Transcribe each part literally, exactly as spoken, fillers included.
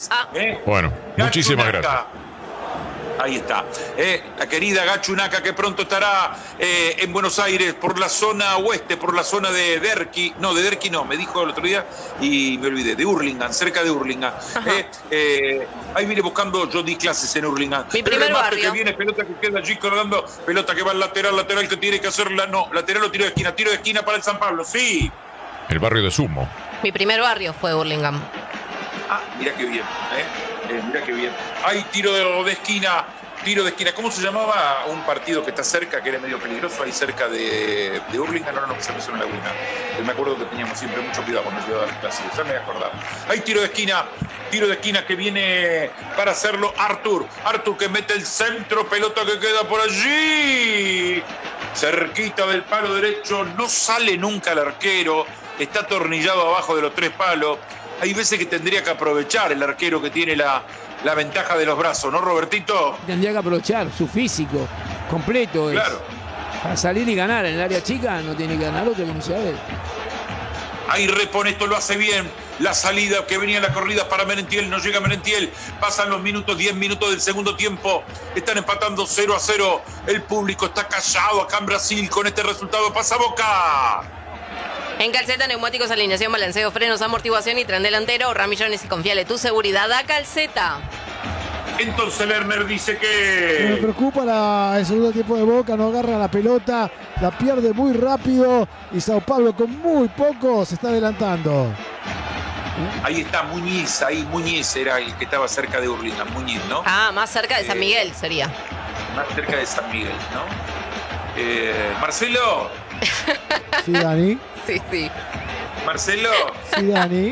¿eh? Bueno, Gacho muchísimas Naka. gracias. Ahí está. Eh, la querida Gacho Naka, que pronto estará eh, en Buenos Aires, por la zona oeste, por la zona de Derqui. No, de Derqui no, me dijo el otro día y me olvidé. De Hurlingham, cerca de Hurlingham. Eh, eh, ahí viene buscando, yo di clases en Hurlingham. Mi primer remate barrio. que viene, pelota que queda allí colgando, pelota que va al lateral, lateral que tiene que hacerla. No, lateral o tiro de esquina, tiro de esquina para el San Pablo. Sí. El barrio de Sumo. Mi primer barrio fue Hurlingham. Ah, mira qué bien, ¿eh? Eh, mira qué bien. Hay tiro de, de esquina, tiro de esquina. ¿Cómo se llamaba un partido que está cerca, que era medio peligroso, ahí cerca de, de Hurlingham? No, no, no, se me suena la laguna. Eh, me acuerdo que teníamos siempre mucho cuidado cuando yo iba a dar clases. Ya me he acordado. Hay tiro de esquina, tiro de esquina que viene para hacerlo Artur. Artur que mete el centro, pelota que queda por allí. Cerquita del palo derecho, no sale nunca el arquero. Está atornillado abajo de los tres palos. Hay veces que tendría que aprovechar el arquero que tiene la, la ventaja de los brazos, ¿no, Robertito? Tendría que aprovechar su físico completo. Claro. Es, para salir y ganar en el área chica no tiene que ganar otro que no sea él. Ahí repone, esto lo hace bien. La salida que venía en la corrida para Merentiel, no llega Merentiel. Pasan los minutos, diez minutos del segundo tiempo. Están empatando cero a cero. El público está callado acá en Brasil con este resultado. Pasa Boca. En Calceta, neumáticos, alineación, balanceo, frenos, amortiguación y tren delantero. Ahorra millones y confiale tu seguridad a Calceta. Entonces Lerner dice Me que... preocupa la, el segundo tiempo de Boca, no agarra la pelota, la pierde muy rápido y Sao Paulo con muy poco se está adelantando. Ahí está Muñiz, ahí Muñiz era el que estaba cerca de Hurlingham, Muñiz, ¿no? Ah, más cerca de San Miguel sería. Más cerca de San Miguel, ¿no? Eh, Marcelo, Sí, Dani. Sí, sí. Marcelo, Sí, Dani.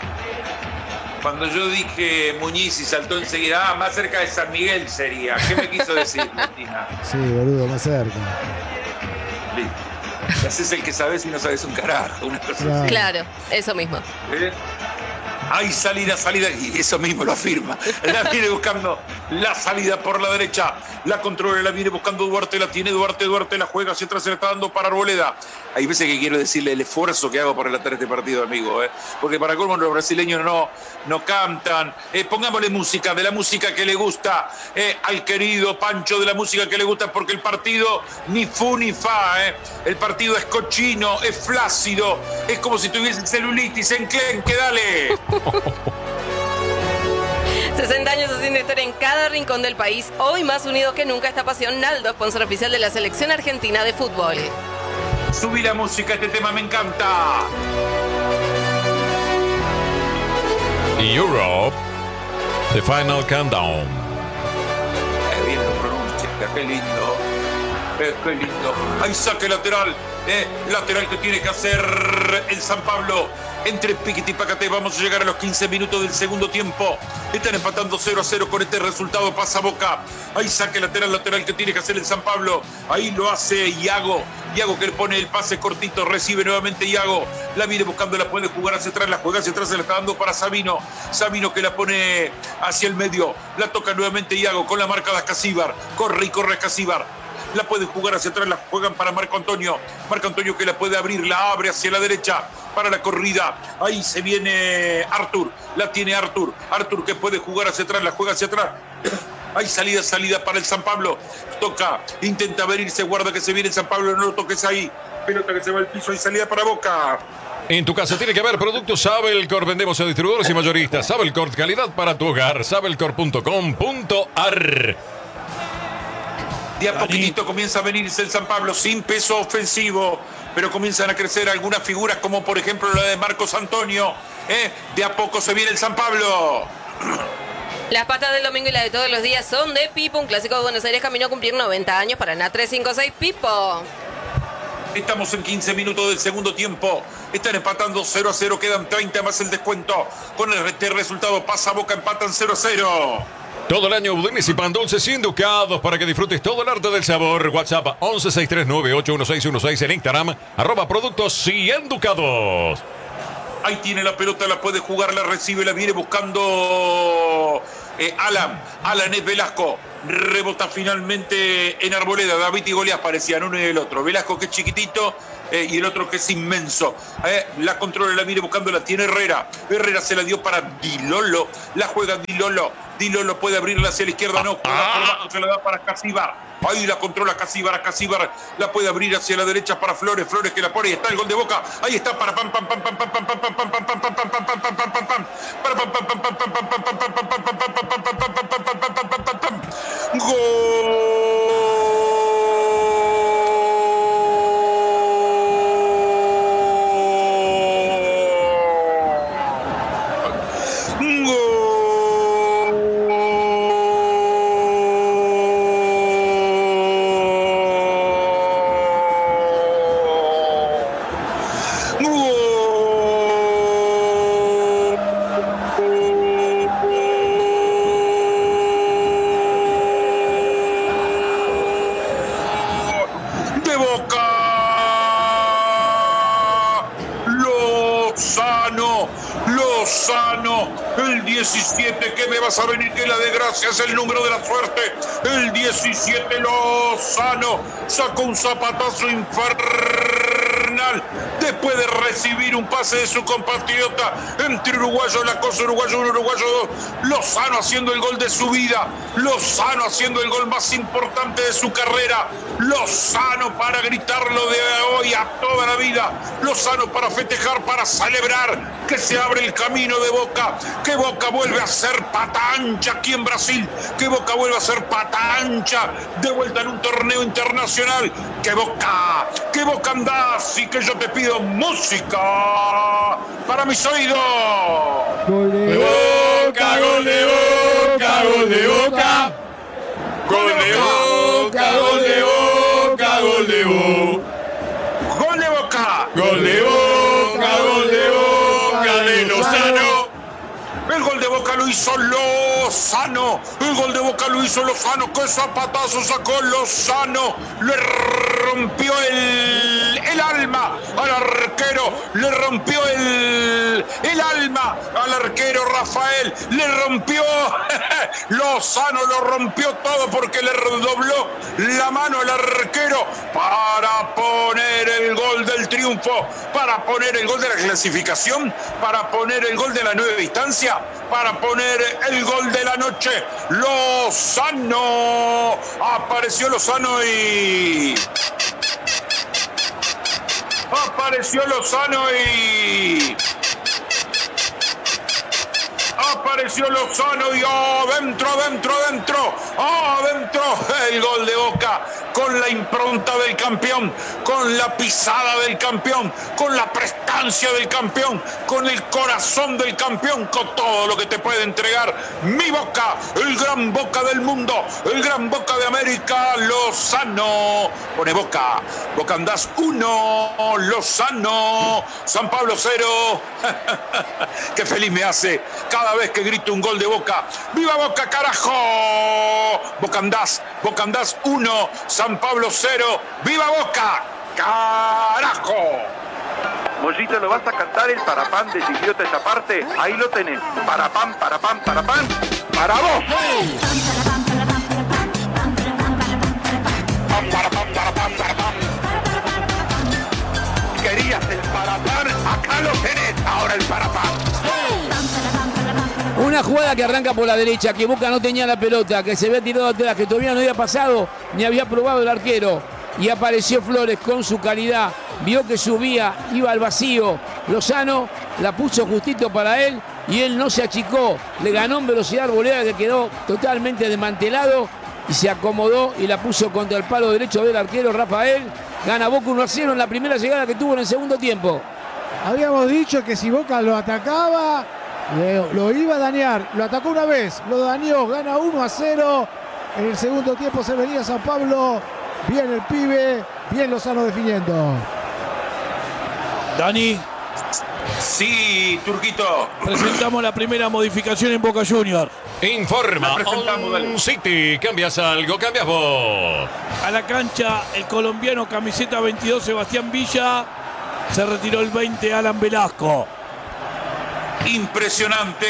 cuando yo dije Muñiz y saltó enseguida, ah, más cerca de San Miguel sería. ¿Qué me quiso decir, Martina? Sí, boludo, más cerca. Listo. Te haces el que sabes y no sabes un carajo, una cosa Claro. así. Claro, eso mismo. ¿Eh? Hay salida, salida, y eso mismo lo afirma. La viene buscando la salida por la derecha. La controla, la viene buscando Duarte, la tiene Duarte, Duarte la juega hacia atrás, se la está dando para Arboleda. Hay veces que quiero decirle el esfuerzo que hago para relatar este partido, amigo, ¿eh? Porque para colmo los brasileños no, no cantan. Eh, pongámosle música, de la música que le gusta eh, al querido Pancho, de la música que le gusta, porque el partido ni fu ni fa, ¿eh? El partido es cochino, es flácido, es como si tuviese celulitis, enclenque, dale. sesenta años haciendo historia en cada rincón del país. Hoy más unido que nunca esta pasión. Naldo, sponsor oficial de la selección argentina de fútbol. Subí la música, este tema me encanta. Europe, the final countdown. Qué bien lo pronuncia, qué lindo. Eh, qué lindo. Ahí saque lateral. Eh, lateral que tiene que hacer el San Pablo. Entre Piquete y Pacate vamos a llegar a los quince minutos del segundo tiempo. Están empatando cero a cero con este resultado. Pasa Boca. Ahí saque lateral, lateral que tiene que hacer el San Pablo. Ahí lo hace Iago. Iago que le pone el pase cortito. Recibe nuevamente Iago. La viene buscando, la puede jugar hacia atrás. La juega hacia atrás, se la está dando para Sabino. Sabino que la pone hacia el medio. La toca nuevamente Iago con la marca de Ascasíbar. Corre y corre Ascasíbar. La puede jugar hacia atrás, la juegan para Marco Antonio. Marco Antonio que la puede abrir, la abre hacia la derecha para la corrida. Ahí se viene Artur, la tiene Artur. Artur que puede jugar hacia atrás, la juega hacia atrás. Hay salida, salida para el San Pablo. Toca, intenta abrirse, guarda que se viene el San Pablo, no lo toques ahí. Pelota que se va al piso, hay salida para Boca. En tu casa tiene que haber productos Sabelcor. Vendemos a distribuidores y mayoristas. Sabelcor, calidad para tu hogar. Sabelcor punto com punto ar. De a poquitito comienza a venirse el San Pablo sin peso ofensivo, pero comienzan a crecer algunas figuras como por ejemplo la de Marcos Antonio. ¿eh? De a poco se viene el San Pablo. Las patas del domingo y las de todos los días son de Pipo. Un clásico de Buenos Aires caminó a cumplir noventa años para N A tres cinco seis Pipo. Estamos en quince minutos del segundo tiempo. Están empatando cero a cero, quedan treinta más el descuento. Con este resultado pasa Boca, empatan cero a cero. Todo el año Budinis y pan dulces inducados para que disfrutes todo el arte del sabor. WhatsApp once seis tres nueve ocho uno seis uno seis. En Instagram, arroba productos y educados. Ahí tiene la pelota, la puede jugar, la recibe, la viene buscando eh, Alan. Alan es Velasco. Rebota finalmente en Arboleda. David y Goliat parecían uno y el otro. Velasco que es chiquitito eh, y el otro que es inmenso. Eh, la controla, la mire buscando, la tiene Herrera. Herrera se la dio para Di Lolo. La juega Di Lolo. Di Lolo puede abrirla hacia la izquierda, no. Juega por abajo, se la da para Casíbar. Ahí la controla Casíbar, Casíbar la puede abrir hacia la derecha para Flores, Flores que la pone, ahí está el gol de Boca, ahí está para pam pam pam pam pam pam pam pam pam pam pam pam pam pam pam pam pam pam para pam pam pam pam pam pam pam pam pam pam pam pam pam pam pam. El diecisiete, que me vas a venir que la desgracia es el número de la suerte. El diecisiete, Lozano sacó un zapatazo infernal después de recibir un pase de su compatriota. Entre uruguayo, la cosa uruguayo uno, uruguayo dos. Lozano haciendo el gol de su vida. Lozano haciendo el gol más importante de su carrera. Lozano para gritarlo de hoy a toda la vida. Lozano para festejar, para celebrar que se abre el camino de Boca, que Boca vuelve a ser pata ancha aquí en Brasil, que Boca vuelve a ser pata ancha de vuelta en un torneo internacional, que Boca, que Boca andás y que yo te pido música para mis oídos. Gol de Boca, gol de Boca, gol de Boca, gol de Boca, gol de Boca, gol de Boca, Gol de Boca, gol de Boca, gol de Boca de Lozano. el gol de Boca lo hizo Lozano, el gol de Boca lo hizo Lozano, que zapatazo sacó Lozano, le rompió el, el alma al arquero, le rompió el, el alma al arquero Rafael, le rompió, Lozano lo rompió todo porque le dobló la mano al arquero para poner el gol del triunfo, para poner el gol de la clasificación, para poner el gol de la nueva instancia, para poner el gol de la noche. Lozano, apareció Lozano y... Apareció Lozano y... Apareció Lozano y adentro, adentro, adentro, adentro, el gol de Boca, con la impronta del campeón, con la pisada del campeón, con la prestancia del campeón, con el corazón del campeón, con todo lo que te puede entregar mi Boca, el gran Boca del mundo, el gran Boca de América, Lozano. Pone Boca, Boca andás uno, Lozano, San Pablo cero. Qué feliz me hace cada vez que grito un gol de Boca. ¡Viva Boca, carajo! Boca andás, Boca andás uno, San Pablo cero. ¡Viva Boca, carajo! Mollito, ¿lo vas a cantar el parapán de Idiota esa parte? Ahí lo tenés. Parapán, parapán, parapán. ¡Para vos! Pam, parapán, parapán, parapán. Querías el parapán, acá lo tenés. Ahora el parapán. Una jugada que arranca por la derecha, que Boca no tenía la pelota, que se había tirado atrás, que todavía no había pasado, ni había probado el arquero. Y apareció Flores con su calidad, vio que subía, iba al vacío. Lozano la puso justito para él y él no se achicó. Le ganó en velocidad arboleda, que quedó totalmente desmantelado y se acomodó y la puso contra el palo derecho del arquero Rafael. Gana Boca uno a cero en la primera llegada que tuvo en el segundo tiempo. Habíamos dicho que si Boca lo atacaba, lo, lo iba a dañar. Lo atacó una vez, lo dañó, gana uno a cero. En el segundo tiempo se venía San Pablo. Bien el pibe, bien Lozano definiendo. Dani. Sí, Turquito. Presentamos la primera modificación en Boca Juniors. Informa On City. ¿Cambias algo? ¿Cambias vos? A la cancha el colombiano camiseta veintidós Sebastián Villa. Se retiró el veinte Alan Velasco. Impresionante,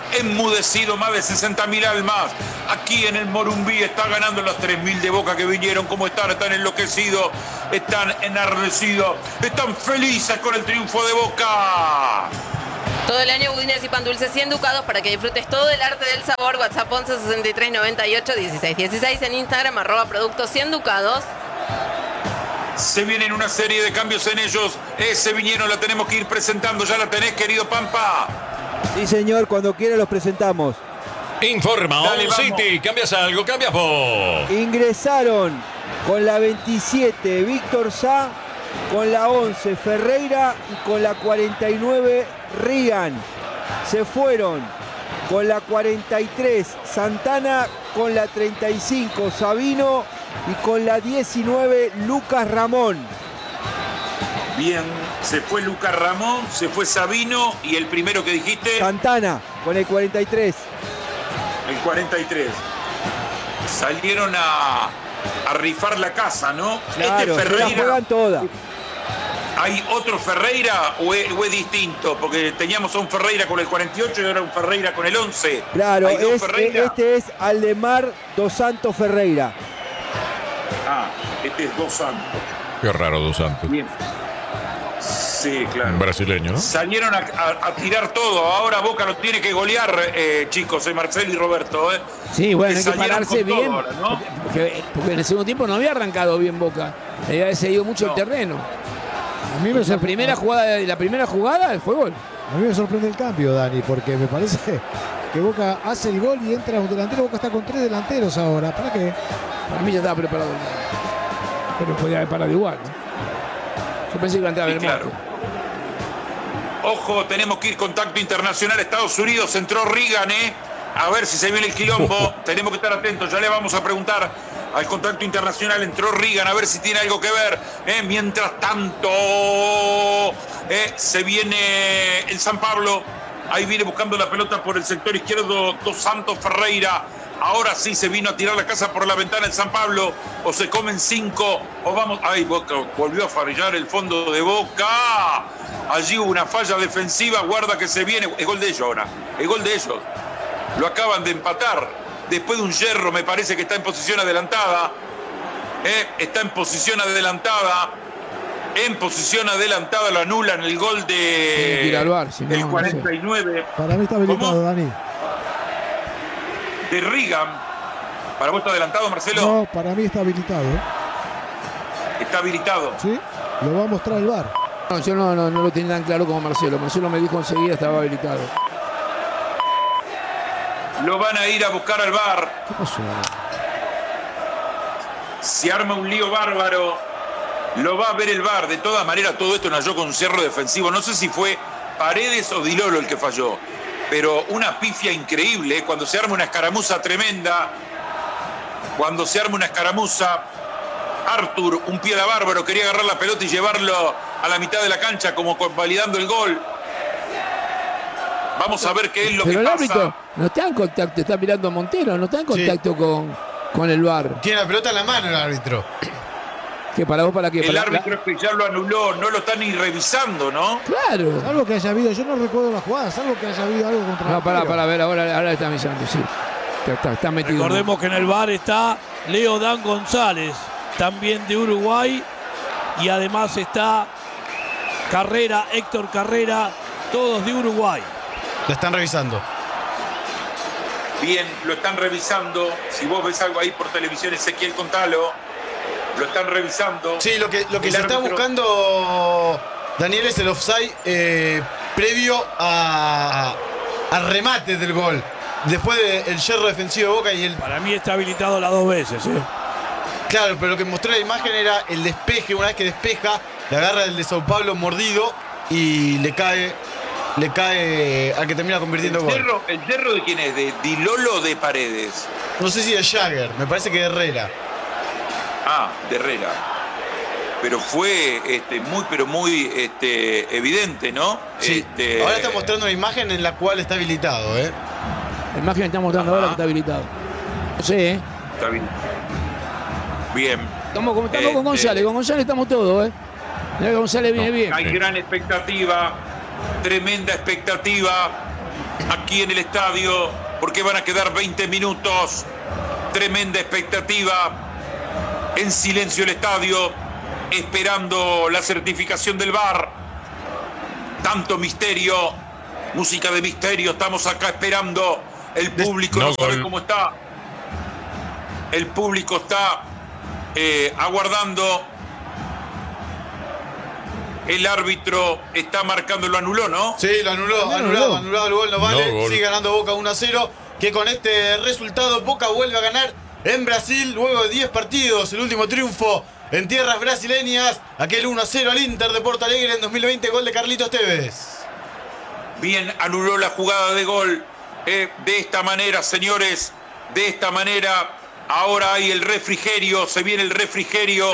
enmudecido más de sesenta mil almas. Aquí en el Morumbí está ganando los tres mil de Boca que vinieron. ¿Cómo están? Están enloquecidos, están enardecidos, están felices con el triunfo de Boca. Todo el año budines y pan dulces cien ducados para que disfrutes todo el arte del sabor. WhatsApp once sesenta y tres noventa y ocho dieciséis dieciséis. En Instagram arroba productos cien ducados. Se vienen una serie de cambios en ellos. Ese vinieron, la tenemos que ir presentando. ¿Ya la tenés, querido Pampa? Sí, señor, cuando quiera los presentamos. Informa Dale, All City. ¿Cambias algo? ¿Cambias vos? Ingresaron con la veintisiete Víctor Sá, con la once Ferreira y con la cuarenta y nueve Rigan. Se fueron con la cuarenta y tres Santana, con la treinta y cinco Sabino y con la diecinueve Lucas Ramón. Bien, se fue Lucas Ramón, se fue Sabino y el primero que dijiste, Santana con el cuarenta y tres. el cuarenta y tres. Salieron a, a rifar la casa, ¿no? Claro, este se la Ferreira, juegan todas. ¿hay otro Ferreira o es, o es distinto? Porque teníamos a un Ferreira con el cuarenta y ocho y ahora un Ferreira con el once. Claro, ¿Hay dos es, Ferreira? este es Aldemar dos Santos Ferreira. Ah, este es Dos Santos. Qué raro, Dos Santos. Bien. Sí, claro. Brasileño, ¿no? Salieron a, a- a tirar todo. Ahora Boca lo tiene que golear, eh, chicos, eh, Marcelo y Roberto. Eh. Sí, bueno, hay que salieron pararse con todo bien. ahora, ¿no? Porque, porque en el segundo tiempo no había arrancado bien Boca. Le había cedido mucho No. el terreno. A mí me La sorpre- primera jugada, la primera jugada fue gol. A mí me sorprende el cambio, Dani, porque me parece que Boca hace el gol y entra un delantero. Boca está con tres delanteros ahora. ¿Para qué? Para mí ya estaba preparado. Pero podía haber parado igual, ¿no? Yo pensé que iba a entrar a Sí, ver claro. Ojo, tenemos que ir contacto internacional. Estados Unidos, entró Reagan, ¿eh? A ver si se viene el quilombo. Tenemos que estar atentos. Ya le vamos a preguntar al contacto internacional. Entró Reagan, a ver si tiene algo que ver. ¿eh? Mientras tanto, ¿eh? se viene el San Pablo. Ahí viene buscando la pelota por el sector izquierdo Dos Santos Ferreira. Ahora sí se vino a tirar la casa por la ventana el San Pablo. O se comen cinco. O vamos. Ay, Boca volvió a fallar el fondo de Boca. Allí hubo una falla defensiva. Guarda que se viene. Es gol de ellos ahora. Es gol de ellos. Lo acaban de empatar. Después de un yerro, me parece que está en posición adelantada. ¿eh? Está en posición adelantada. En posición adelantada lo anulan el gol Tiene que ir de. al VAR, si no, el no sé. cuarenta y nueve. Para mí está habilitado, ¿Cómo? Dani. De Reagan. ¿Para vos está adelantado, Marcelo? No, para mí está habilitado. ¿eh? Está habilitado. ¿Sí? Lo va a mostrar el V A R. No, yo no, no, no lo tenía tan claro como Marcelo. Marcelo me dijo enseguida estaba habilitado. Lo van a ir a buscar al V A R. ¿Qué pasó? Se arma un lío bárbaro. Lo va a ver el V A R. De todas maneras, todo esto nació con un cierre defensivo. No sé si fue Paredes o Di Lolo el que falló. Pero una pifia increíble. ¿eh? Cuando se arma una escaramuza tremenda. Cuando se arma una escaramuza. Arthur, un pie de bárbaro, quería agarrar la pelota y llevarlo a la mitad de la cancha como validando el gol. Vamos a ver qué es lo Pero que el pasa. árbitro no está en contacto, está mirando a Montero, no está en contacto con, con el V A R. Tiene la pelota en la mano el árbitro. ¿Qué para vos para qué? El Para- árbitro es que ya lo anuló, no lo están ni revisando, ¿no? Claro. Algo que haya habido, yo no recuerdo la jugada, salvo que haya habido algo contra No, el para, arquero. para ver, ahora, ahora está avisando, sí. Está, está, está metido. Recordemos que en el V A R está Leo Dan González, también de Uruguay, y además está Carrera, Héctor Carrera, todos de Uruguay. La están revisando. Bien, lo están revisando. Si vos ves algo ahí por televisión, Ezequiel, contalo. Lo están revisando. Sí, lo que, lo que El se está árbitro- buscando, Daniel, es el offside eh, previo a, al remate del gol. Después del yerro defensivo de Boca y el. Para mí está habilitado las dos veces. ¿eh? Claro, pero lo que mostró la imagen era el despeje. Una vez que despeja, le agarra el de Sao Paulo mordido y le cae. Le cae al que termina convirtiendo ¿El gol. yerro, ¿El yerro de quién es? ¿De Di Lolo o de Paredes? No sé si de Jagger, me parece que de Herrera. Ah, de Herrera. Pero fue este, muy, pero muy este, evidente, ¿no? Sí. Este, Ahora está mostrando una imagen en la cual está habilitado, ¿eh? La imagen que está mostrando Ajá. ahora que está habilitado. No sé, ¿eh? Está bien. Bien. Estamos, con- estamos Este- con González, con González estamos todos, ¿eh? Mirá que González viene No, bien. Hay gran expectativa, tremenda expectativa. aquí en el estadio, porque van a quedar veinte minutos. Tremenda expectativa. En silencio el estadio, esperando la certificación del V A R. Tanto misterio, música de misterio, estamos acá esperando. El público no, no sabe cómo está. El público está eh, aguardando. El árbitro está marcando, lo anuló, ¿no? Sí, lo anuló, anulado, anulado el gol, no vale. No, sigue ganando Boca uno a cero. Que con este resultado Boca vuelve a ganar en Brasil luego de diez partidos. El último triunfo en tierras brasileñas. Aquel uno a cero al Inter de Porto Alegre en dos mil veinte, gol de Carlitos Tevez. Bien, anuló la jugada de gol. Eh, de esta manera, señores, de esta manera, ahora hay el refrigerio, se viene el refrigerio.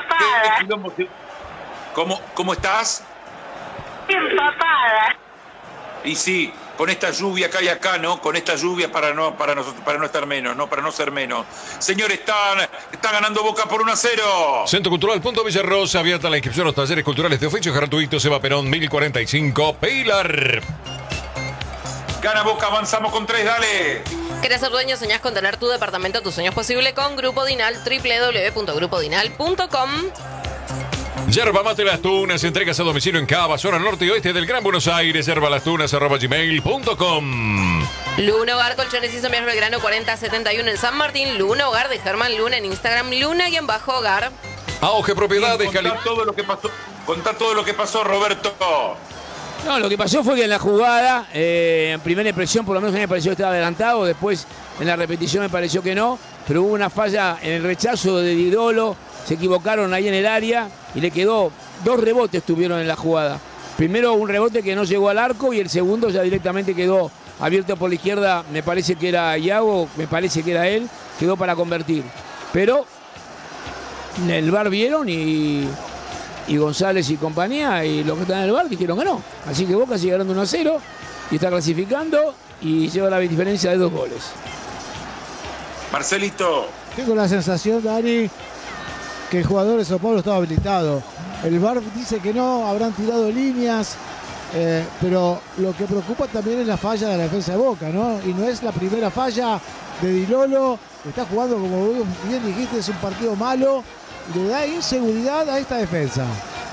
¿Cómo, cómo estás? Empapada. Y sí, con esta lluvia que hay acá, ¿no? Con esta lluvia para no, para nosotros, para no estar menos, ¿no? Para no ser menos. Señores, están, está ganando Boca por uno a cero. Centro Cultural Punto Villarrosa, abierta la inscripción a los talleres culturales de oficios gratuitos. Eva Perón, mil cuarenta y cinco, Pilar. Gana Boca, avanzamos con tres, dale. ¿Querés ser dueño? ¿Soñás con tener tu departamento? Tu sueño es posible con Grupo Dinal, doble u doble u doble u punto grupo dinal punto com. Yerba Mate Las Tunas, entregas a domicilio en Cava, zona norte y oeste del Gran Buenos Aires. Yerbalastunas arroba gmail punto com. Luna Hogar, colchones y sombreros Belgrano cuarenta setenta y uno en San Martín. Luna Hogar de Germán Luna en Instagram. Luna y en bajo hogar. Auge Propiedades. Contá todo lo que pasó, contá todo lo que pasó, Roberto. No, lo que pasó fue que en la jugada, eh, en primera impresión, por lo menos a mí me pareció que estaba adelantado. Después, en la repetición, me pareció que no. Pero hubo una falla en el rechazo de Didolo. Se equivocaron ahí en el área y le quedó, dos rebotes tuvieron en la jugada. Primero un rebote que no llegó al arco y el segundo ya directamente quedó abierto por la izquierda, me parece que era Iago, me parece que era él, quedó para convertir. Pero el V A R vieron y, y González y compañía y los que están en el V A R dijeron que no. Así que Boca sigue ganando uno a cero y está clasificando y lleva la diferencia de dos goles. Marcelito. Tengo la sensación, Dani, que el jugador de Sao Paulo estaba habilitado. El V A R dice que no, habrán tirado líneas, eh, pero lo que preocupa también es la falla de la defensa de Boca, ¿no? Y no es la primera falla de Dilolo, está jugando, como bien dijiste, es un partido malo, y le da inseguridad a esta defensa.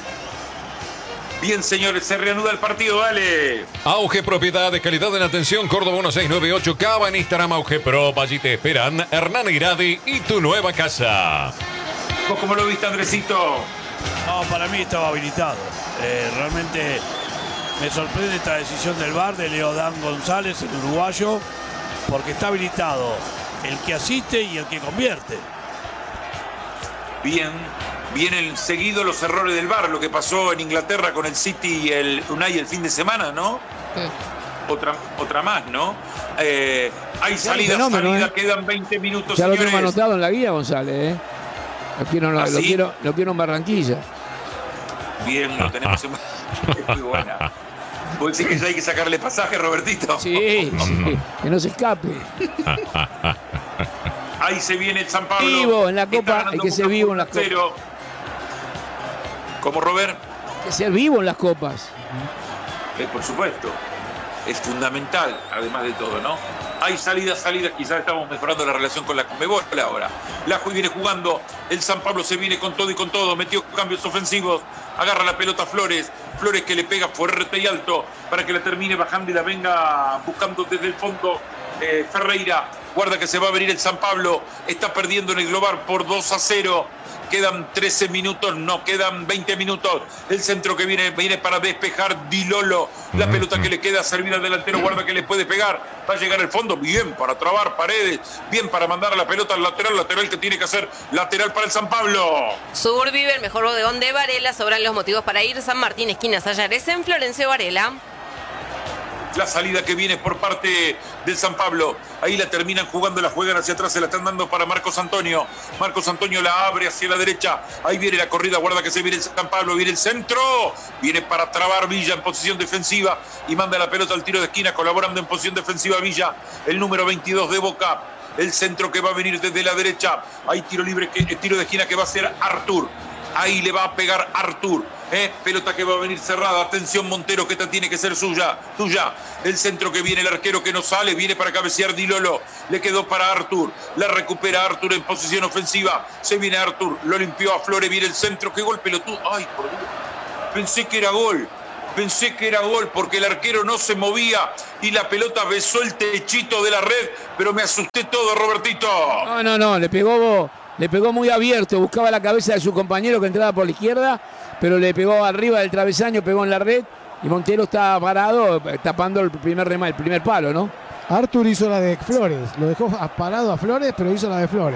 Bien, señores, se reanuda el partido, dale. Auge Propiedades, calidad en atención, Córdoba uno seis nueve ocho, Cava en Instagram, Auge Pro, allí te esperan Hernán Iradi y tu nueva casa. ¿Vos cómo lo viste, Andresito? No, para mí estaba habilitado. Eh, realmente me sorprende esta decisión del V A R de Leodán González, el uruguayo, porque está habilitado el que asiste y el que convierte. Bien, vienen seguidos los errores del V A R, lo que pasó en Inglaterra con el City y el Unai el fin de semana, ¿no? Sí. Otra, otra más, ¿no? Eh, hay salida, salida, ¿eh? Quedan veinte minutos, ya señores. lo tenemos anotado en la guía, González, ¿eh? Lo quiero, lo, ¿Ah, lo, sí? quiero, lo quiero en Barranquilla. Bien, lo tenemos en es muy buena. ¿Vos decís que ya hay que sacarle pasaje, Robertito? Sí, sí, que no se escape. Ahí se viene el San Pablo. Vivo en la Copa, hay que ser vivo en las copas. ¿Cómo, Robert? Hay que ser vivo en las copas. Eh, por supuesto. Es fundamental, además de todo, ¿no? Hay salidas, salidas, quizás estamos mejorando la relación con la Conmebol ahora. La Juy viene jugando, el San Pablo se viene con todo y con todo, metió cambios ofensivos, agarra la pelota Flores, Flores que le pega fuerte y alto para que la termine bajando y la venga buscando desde el fondo eh, Ferreira. Guarda que se va a venir el San Pablo, está perdiendo en el global por dos a cero. Quedan trece minutos, no, quedan veinte minutos. El centro que viene, viene para despejar Dilolo. La uh-huh. pelota que le queda servida al delantero, guarda que le puede pegar. Va a llegar al fondo, bien para trabar Paredes, bien para mandar a la pelota al lateral, lateral que tiene que hacer lateral para el San Pablo. Survive, el mejor bodegón de Varela. Sobran los motivos para ir. San Martín, esquina Sayares, en Florencio Varela. La salida que viene por parte del San Pablo. Ahí la terminan jugando, la juegan hacia atrás, se la están dando para Marcos Antonio. Marcos Antonio la abre hacia la derecha. Ahí viene la corrida, guarda que se viene el San Pablo, viene el centro. Viene para trabar Villa en posición defensiva y manda la pelota al tiro de esquina, colaborando en posición defensiva Villa, el número veintidós de Boca. El centro que va a venir desde la derecha. Hay tiro libre, que, tiro de esquina que va a ser Artur. Ahí le va a pegar Artur. Eh, pelota que va a venir cerrada. Atención Montero, que esta tiene que ser suya. Tuya. El centro que viene, el arquero que no sale. Viene para cabecear Di Lolo. Le quedó para Artur. La recupera Artur en posición ofensiva. Se viene Artur. Lo limpió a Flores. Viene el centro. Qué gol pelotudo. Ay, por Dios. Pensé que era gol. Pensé que era gol porque el arquero no se movía y la pelota besó el techito de la red. Pero me asusté todo, Robertito. No, no, no. Le pegó, le pegó muy abierto. Buscaba la cabeza de su compañero que entraba por la izquierda. Pero le pegó arriba del travesaño, pegó en la red y Montero estaba parado tapando el primer rema, el primer palo, ¿no? Artur hizo la de Flores, lo dejó parado a Flores, pero hizo la de Flores.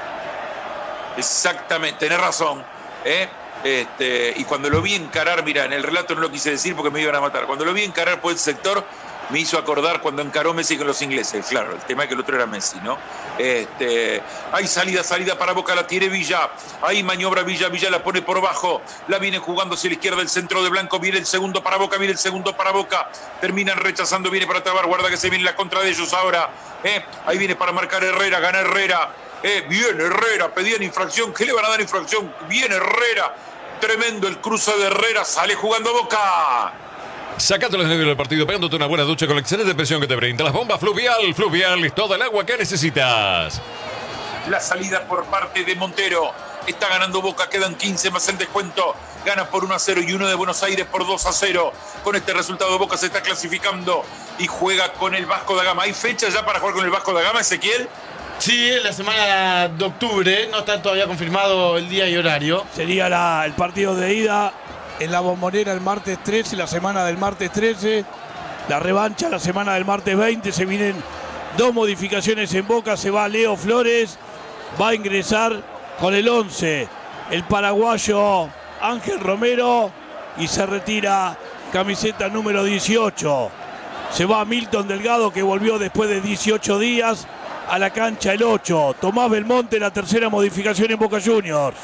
Exactamente, tenés razón. ¿eh? Este, y cuando lo vi encarar, mira, en el relato no lo quise decir porque me iban a matar. Cuando lo vi encarar por el sector, me hizo acordar cuando encaró Messi con los ingleses. Claro, el tema es que el otro era Messi, ¿no? Este, hay salida, salida para Boca, la tiene Villa. Ahí maniobra Villa, Villa la pone por bajo. La viene jugando hacia la izquierda, el centro de Blanco. Viene el segundo para Boca, viene el segundo para Boca. Terminan rechazando, viene para trabar. Guarda que se viene la contra de ellos ahora. ¿eh? Ahí viene para marcar Herrera, gana Herrera. ¿eh? Bien Herrera, pedían infracción. ¿Qué le van a dar infracción? Bien Herrera. Tremendo el cruce de Herrera, sale jugando Boca. Sacate los nervios del partido, pegándote una buena ducha con la excelente presión que te brinda las bombas Fluvial. Fluvial es toda el agua que necesitas. La salida por parte de Montero. Está ganando Boca, quedan quince más el descuento. Gana por uno a cero y uno de Buenos Aires por dos a cero. Con este resultado Boca se está clasificando y juega con el Vasco da Gama. ¿Hay fecha ya para jugar con el Vasco da Gama, Ezequiel? Sí, la semana de octubre. No está todavía confirmado el día y horario. Sería la, el partido de ida en la Bombonera el martes trece, la semana del martes trece. La revancha la semana del martes veinte. Se vienen dos modificaciones en Boca. Se va Leo Flores. Va a ingresar con el once el paraguayo Ángel Romero. Y se retira camiseta número dieciocho. Se va Milton Delgado, que volvió después de dieciocho días a la cancha el ocho. Tomás Belmonte, la tercera modificación en Boca Juniors.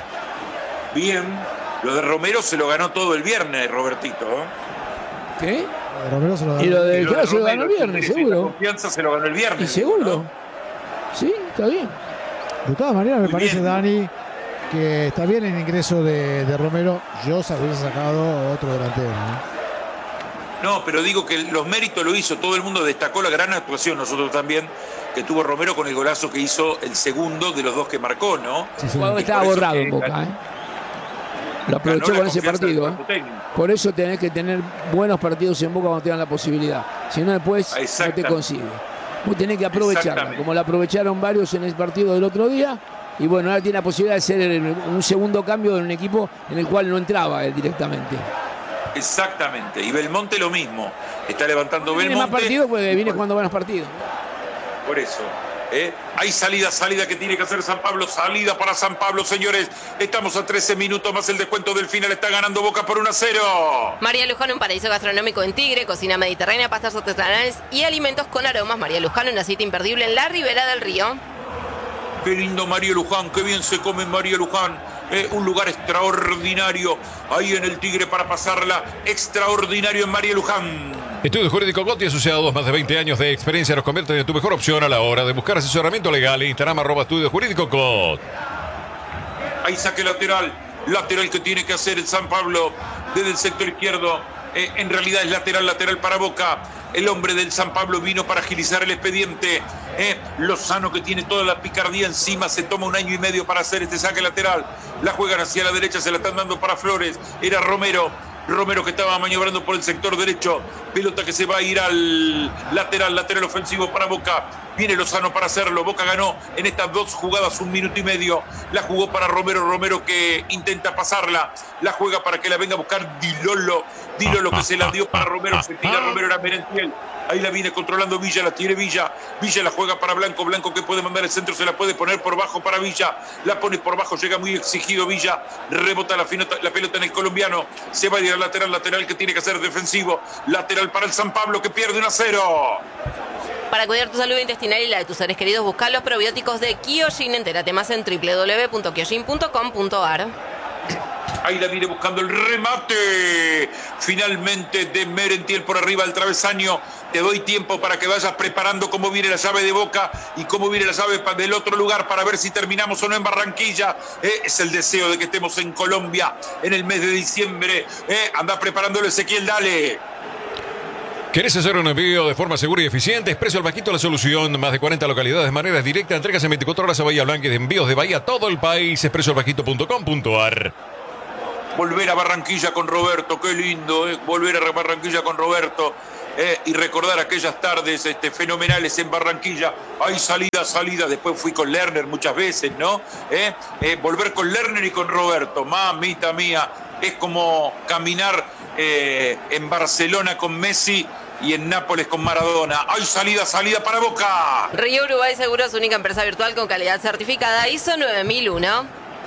Bien. Lo de Romero se lo ganó todo el viernes, Robertito. ¿Qué? Romero se lo ganó. Y lo de, Y lo claro, de se lo ganó el Romero, viernes, la seguro. confianza se lo ganó el ¿Y viernes. seguro? ¿no? Sí, está bien. De todas maneras, me Muy parece, bien. Dani, que está bien el ingreso de, de Romero. Yo se hubiese sacado otro delantero, ¿no? No, pero digo que los méritos lo hizo. Todo el mundo destacó la gran actuación, nosotros también, que tuvo Romero con el golazo que hizo el segundo de los dos que marcó, ¿no? Sí, sí. El jugador Y estaba por eso borrado que en Boca, ganó- ¿eh? Lo aprovechó ganó la con ese confianza del partido, ¿eh? cuerpo técnico. Por eso tenés que tener buenos partidos en Boca cuando tengan la posibilidad. Si no, después no te Exactamente. consigue. Vos tenés que aprovecharla, Exactamente. como la aprovecharon varios en el partido del otro día. Y bueno, ahora tiene la posibilidad de ser un segundo cambio en un equipo en el cual no entraba él directamente. Exactamente. Y Belmonte lo mismo. Está levantando Viene Belmonte. más partidos porque viene Por- jugando buenos partidos. Por eso. ¿eh? Hay salida, salida que tiene que hacer San Pablo. Salida para San Pablo, señores. Estamos a trece minutos más el descuento del final. Está ganando Boca por uno a cero. María Lujano, un paraíso gastronómico en Tigre, cocina mediterránea, pastas artesanales y alimentos con aromas. María Lujano, una cita imperdible en la ribera del río. Qué lindo María Luján, qué bien se come en María Luján. Eh, un lugar extraordinario ahí en el Tigre para pasarla. Extraordinario en María Luján. Estudio Jurídico Gotti, asociados, más de veinte años de experiencia, nos convierten en tu mejor opción a la hora de buscar asesoramiento legal. Instagram, arroba Estudio Jurídico Gotti. Ahí saque lateral. Lateral que tiene que hacer el San Pablo desde el sector izquierdo. Eh, en realidad es lateral, lateral para Boca. El hombre del San Pablo vino para agilizar el expediente. Eh, Lozano, que tiene toda la picardía encima, se toma un año y medio para hacer este saque lateral. La juegan hacia la derecha, se la están dando para Flores. Era Romero. Romero que estaba maniobrando por el sector derecho. Pelota que se va a ir al lateral, lateral ofensivo para Boca. Viene Lozano para hacerlo. Boca ganó en estas dos jugadas un minuto y medio. La jugó para Romero. Romero que intenta pasarla. La juega para que la venga a buscar Di Lolo. Di Lolo que se la dio para Romero. Se tira Romero, era Merentiel. Ahí la viene controlando Villa, la tiene Villa. Villa la juega para Blanco. Blanco que puede mandar el centro, se la puede poner por bajo para Villa. La pone por bajo, llega muy exigido Villa. Rebota la, finota, la pelota en el colombiano. Se va a ir al lateral, lateral que tiene que hacer defensivo. Lateral para el San Pablo que pierde uno a cero. Para cuidar tu salud intestinal y la de tus seres queridos, busca los probióticos de Kyojin. Entérate más en doble u doble u doble u punto kyojin punto com punto a r. Ahí la viene buscando el remate. Finalmente de Merentiel por arriba del travesaño. te doy tiempo para que vayas preparando cómo viene la llave de Boca y cómo viene la llave del otro lugar para ver si terminamos o no en Barranquilla. Eh, es el deseo de que estemos en Colombia en el mes de diciembre. Eh, anda preparándolo, Ezequiel, dale. ¿Querés hacer un envío de forma segura y eficiente? Expreso El Vasquito, la solución. Más de cuarenta localidades de manera directa. Entregas en veinticuatro horas a Bahía Blanca y de envíos de Bahía a todo el país. expreso el vasquito punto com punto a r. Volver a Barranquilla con Roberto, qué lindo, eh. Volver a Barranquilla con Roberto. Eh, y recordar aquellas tardes este, fenomenales en Barranquilla. Hay salida, salida. Después fui con Lerner muchas veces, ¿no? Eh, eh, volver con Lerner y con Roberto. Mamita mía. Es como caminar eh, en Barcelona con Messi y en Nápoles con Maradona. ¡Hay salida, salida para Boca! Río Uruguay Seguros, única empresa virtual con calidad certificada I S O nueve mil uno.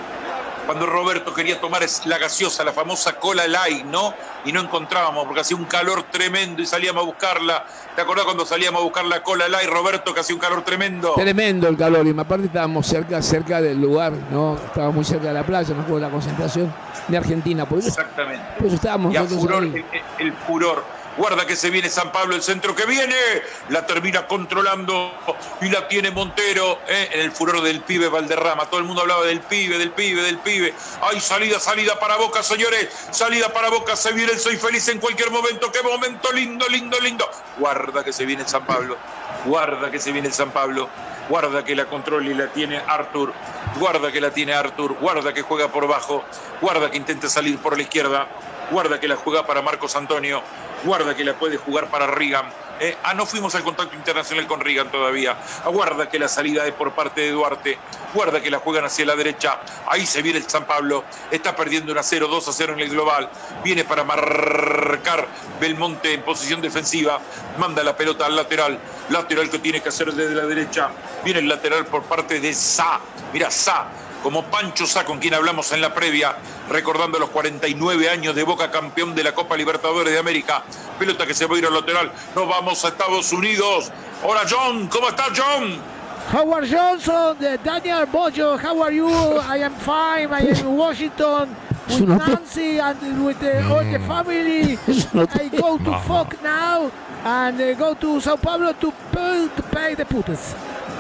Cuando Roberto quería tomar la gaseosa, la famosa Cola Light, ¿no? Y no encontrábamos porque hacía un calor tremendo y salíamos a buscarla. ¿Te acordás cuando salíamos a buscar la Cola Light, Roberto, que hacía un calor tremendo? Tremendo el calor, y aparte estábamos cerca, cerca del lugar, ¿no? Estábamos muy cerca de la playa, no acuerdo de la concentración de Argentina. Por eso, exactamente. Por eso estábamos y a nosotros furor, ahí. El, el furor. Guarda que se viene San Pablo, el centro que viene, la termina controlando y la tiene Montero, ¿eh? En el furor del pibe Valderrama. Todo el mundo hablaba del pibe, del pibe, del pibe. Hay salida, salida para Boca, señores. Salida para Boca, se viene el Soy Feliz en cualquier momento. ¡Qué momento lindo, lindo, lindo! Guarda que se viene el San Pablo. Guarda que se viene el San Pablo. Guarda que la controla y la tiene Artur. Guarda que la tiene Artur. Guarda que juega por bajo. Guarda que intenta salir por la izquierda. Guarda que la juega para Marcos Antonio. Guarda que la puede jugar para Reagan. Eh, ah, no fuimos al contacto internacional con Reagan todavía. Aguarda que la salida es por parte de Duarte. Guarda que la juegan hacia la derecha. Ahí se viene el San Pablo. Está perdiendo uno a cero, dos a cero en el global. Viene para marcar Belmonte en posición defensiva. Manda la pelota al lateral. Lateral que tiene que hacer desde la derecha. Viene el lateral por parte de Sá. Mira, Sá. Como Pancho Sá, con quien hablamos en la previa, recordando los cuarenta y nueve años de Boca, campeón de la Copa Libertadores de América. Pelota que se va a ir al lateral. Nos vamos a Estados Unidos. Hola, John. ¿Cómo estás, John? Howard Johnson, Daniel Bojo, how are you? I am fine. I am in Washington with Nancy and with the, all the family. I go to Fox now and uh, go to Sao Paulo to pay, to pay the putas.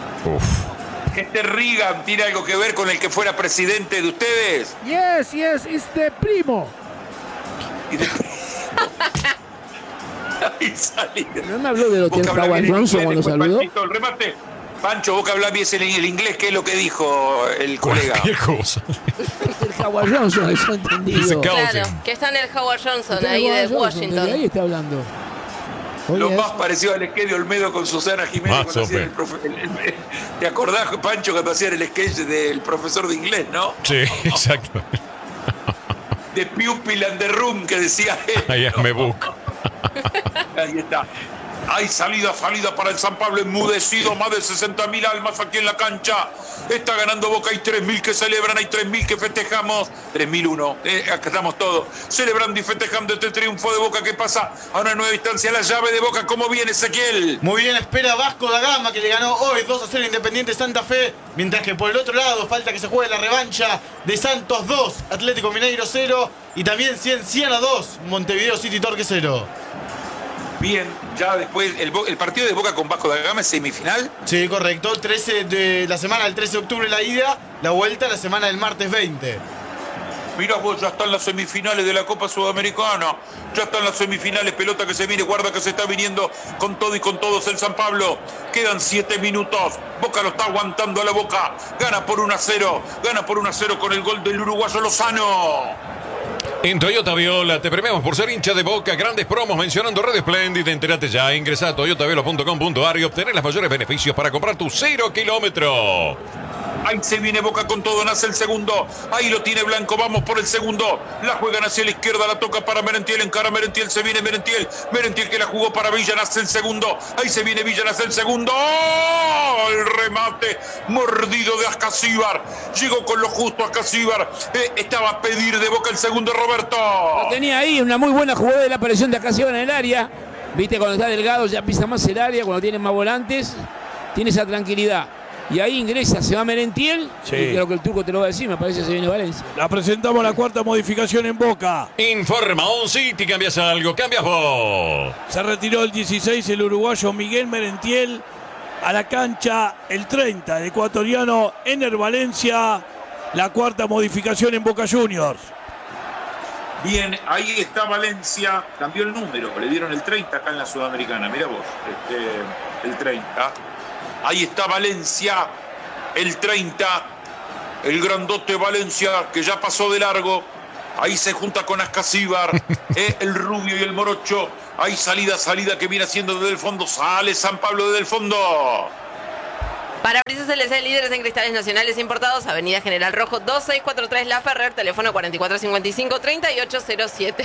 Uf. ¿Este Reagan tiene algo que ver con el que fuera presidente de ustedes? Yes, yes, it's the primo. Ahí salí. ¿No me habló del hotel Howard Johnson cuando saludó? El remate. Pancho, vos que hablás bien el inglés, ¿qué es lo que dijo el colega? Cualquier cosa. El Howard Johnson, eso entendido. Claro, que está en el Howard Johnson, ahí de Washington. Ahí está hablando. Lo más parecido al sketch de Olmedo con Susana Jiménez. Cuando hacían el profe, el, el, ¿te acordás, Pancho, cuando hacían el sketch del profesor de inglés, no? Sí, exacto. De Pupil and the Room, que decía él. Ahí es ¿no? me book. Ahí está. Hay salida, salida para el San Pablo, enmudecido, más de sesenta mil almas aquí en la cancha. Está ganando Boca, hay tres mil que celebran, hay tres mil que festejamos. tres mil uno, eh, acá estamos todos celebrando y festejando este triunfo de Boca que pasa a una nueva instancia. La llave de Boca, ¿cómo viene, Ezequiel? Muy bien, espera Vasco da Gama, que le ganó hoy dos a cero Independiente Santa Fe. Mientras que por el otro lado falta que se juegue la revancha de Santos dos, Atlético Mineiro cero. Y también cien, cien a dos, Montevideo City Torque cero. Bien, ya después, el, el partido de Boca con Vasco da Gama es semifinal. Sí, correcto. trece de la semana del trece de octubre la ida, la vuelta la semana del martes veinte. Mirá vos, ya están las semifinales de la Copa Sudamericana. Ya están las semifinales, pelota que se viene, guarda que se está viniendo con todo y con todos el San Pablo. Quedan siete minutos. Boca lo está aguantando a la Boca. Gana por uno a cero. Gana por uno a cero con el gol del uruguayo Lozano. En Toyota Viola te premiamos por ser hincha de Boca. Grandes promos mencionando Red Splendid. Entérate ya. Ingresa a toyota viola punto com punto a r y obtener los mayores beneficios para comprar tu cero kilómetro. Ahí se viene Boca con todo, nace el segundo. Ahí lo tiene Blanco, vamos por el segundo. La juegan hacia la izquierda, la toca para Merentiel, encara Merentiel, se viene Merentiel. Merentiel que la jugó para Villa, nace el segundo. Ahí se viene Villa, nace el segundo. ¡Oh! El remate mordido de Ascasíbar. Llegó con lo justo Ascasíbar. Eh, estaba a pedir de Boca el segundo, Roberto. Lo tenía ahí, una muy buena jugada de la aparición de Ascasíbar en el área. Viste, cuando está delgado ya pisa más el área, cuando tiene más volantes, tiene esa tranquilidad. Y ahí ingresa, se va Merentiel. Sí. Y creo que el turco te lo va a decir, me parece que se viene Valencia. La presentamos la cuarta modificación en Boca. Informa On City, cambias algo, cambias vos. Se retiró el dieciséis el uruguayo Miguel Merentiel. A la cancha el treinta, el ecuatoriano Ener Valencia. La cuarta modificación en Boca Juniors. Bien, ahí está Valencia, cambió el número, le dieron el treinta acá en la Sudamericana, mira vos, este, el treinta. Ahí está Valencia, el treinta, el grandote Valencia que ya pasó de largo. Ahí se junta con Ascasíbar, eh, el rubio y el morocho. Ahí salida, salida que viene haciendo desde el fondo, sale San Pablo desde el fondo. Parabrisas L C, líderes en cristales nacionales importados, Avenida General Rojo dos seis cuatro tres La Ferrer, teléfono cuatro cuatro cinco cinco, tres ocho cero siete.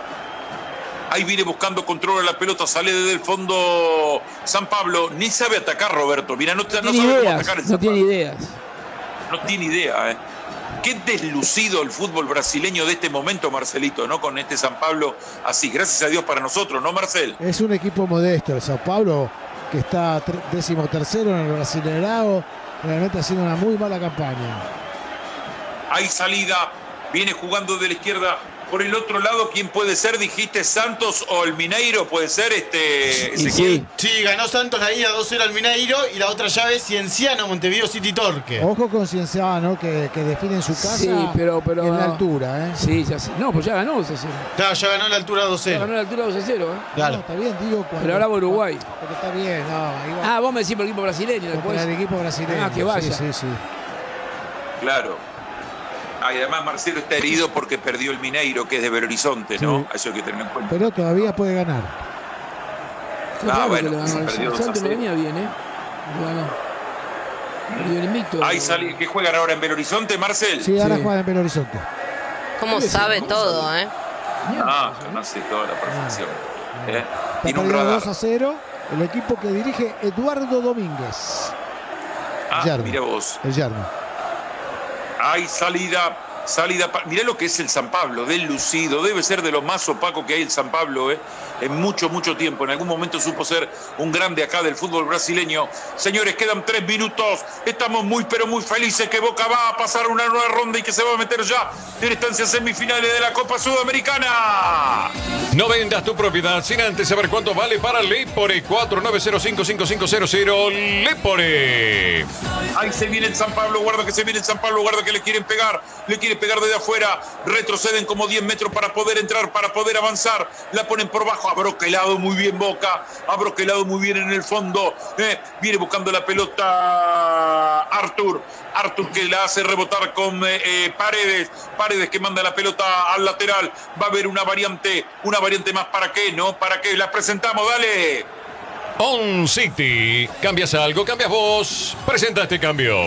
Ahí viene buscando control a la pelota, sale desde el fondo San Pablo. Ni sabe atacar Roberto, mira, no, no, No sabe tiene cómo ideas, atacar el no San tiene Pablo. ideas. No tiene idea, ¿eh? Qué deslucido el fútbol brasileño de este momento, Marcelito, ¿no? Con este San Pablo así, gracias a Dios para nosotros, ¿no, Marcel? Es un equipo modesto, el Sao Paulo, que está décimo tercero en el Brasileirao, realmente haciendo una muy mala campaña. Hay salida, viene jugando de la izquierda. Por el otro lado, ¿quién puede ser? Dijiste Santos o el Mineiro, puede ser este Sí, Sí, ganó Santos la ida dos cero al Mineiro y la otra llave Cienciano, Montevideo City Torque. Ojo con Cienciano, que, que define en su casa Sí, pero, pero en la altura. ¿eh? Sí, ya sé. No, pues ya ganó dos a cero. Claro, ya ganó la altura dos Ya cero. ganó la altura dos a cero. ¿eh? Claro. No, está bien, digo. Cuando, Pero ahora va Uruguay. Porque está bien, no. Ahí va, Ah, vos me decís por el equipo brasileño contra después. el equipo brasileño. Ah, que vaya. Sí, sí, sí. Claro. Ah, y además Marcelo está herido porque perdió el Mineiro, que es de Belo Horizonte, ¿no? Sí. Eso hay que tener en cuenta. Pero todavía puede ganar. Qué Ah, raro bueno, que le se ganó. perdió El dos a Santos no cero. venía bien, ¿eh? Le ganó. Perdió el invicto. Ahí sale, ¿qué juegan ahora en Belo Horizonte, Marcel? Sí, ahora Sí. juega en Belo Horizonte. Cómo sabe todo, ¿eh? Ah, conoce toda la perfección. ¿Eh? Está Tiene un perdiendo radar. dos a cero el equipo que dirige Eduardo Domínguez. Ah, Yerno. mira vos. El Yerno. Hay salida, salida. pa- Mirá lo que es el San Pablo, del lucido. Debe ser de lo más opaco que hay el San Pablo, ¿eh? En mucho, mucho tiempo. En algún momento supo ser un grande acá del fútbol brasileño. Señores, quedan tres minutos. Estamos muy, pero muy felices que Boca va a pasar una nueva ronda y que se va a meter ya en instancias semifinales de la Copa Sudamericana. No vendas tu propiedad sin antes saber cuánto vale para Lepore. cuatro nueve cero cinco cinco cinco cero cero Lepore. Ahí se viene el San Pablo, guarda que se viene el San Pablo, guarda que le quieren pegar, le quiere pegar desde afuera, retroceden como diez metros para poder entrar, para poder avanzar, la ponen por bajo, abroquelado muy bien Boca, abroquelado muy bien en el fondo, eh, viene buscando la pelota Artur, Artur que la hace rebotar con eh, eh, Paredes, Paredes que manda la pelota al lateral, va a haber una variante, una variante más, ¿para qué? ¿No? ¿Para qué? La presentamos, dale. On City, cambias algo, cambias vos. Presenta este cambio.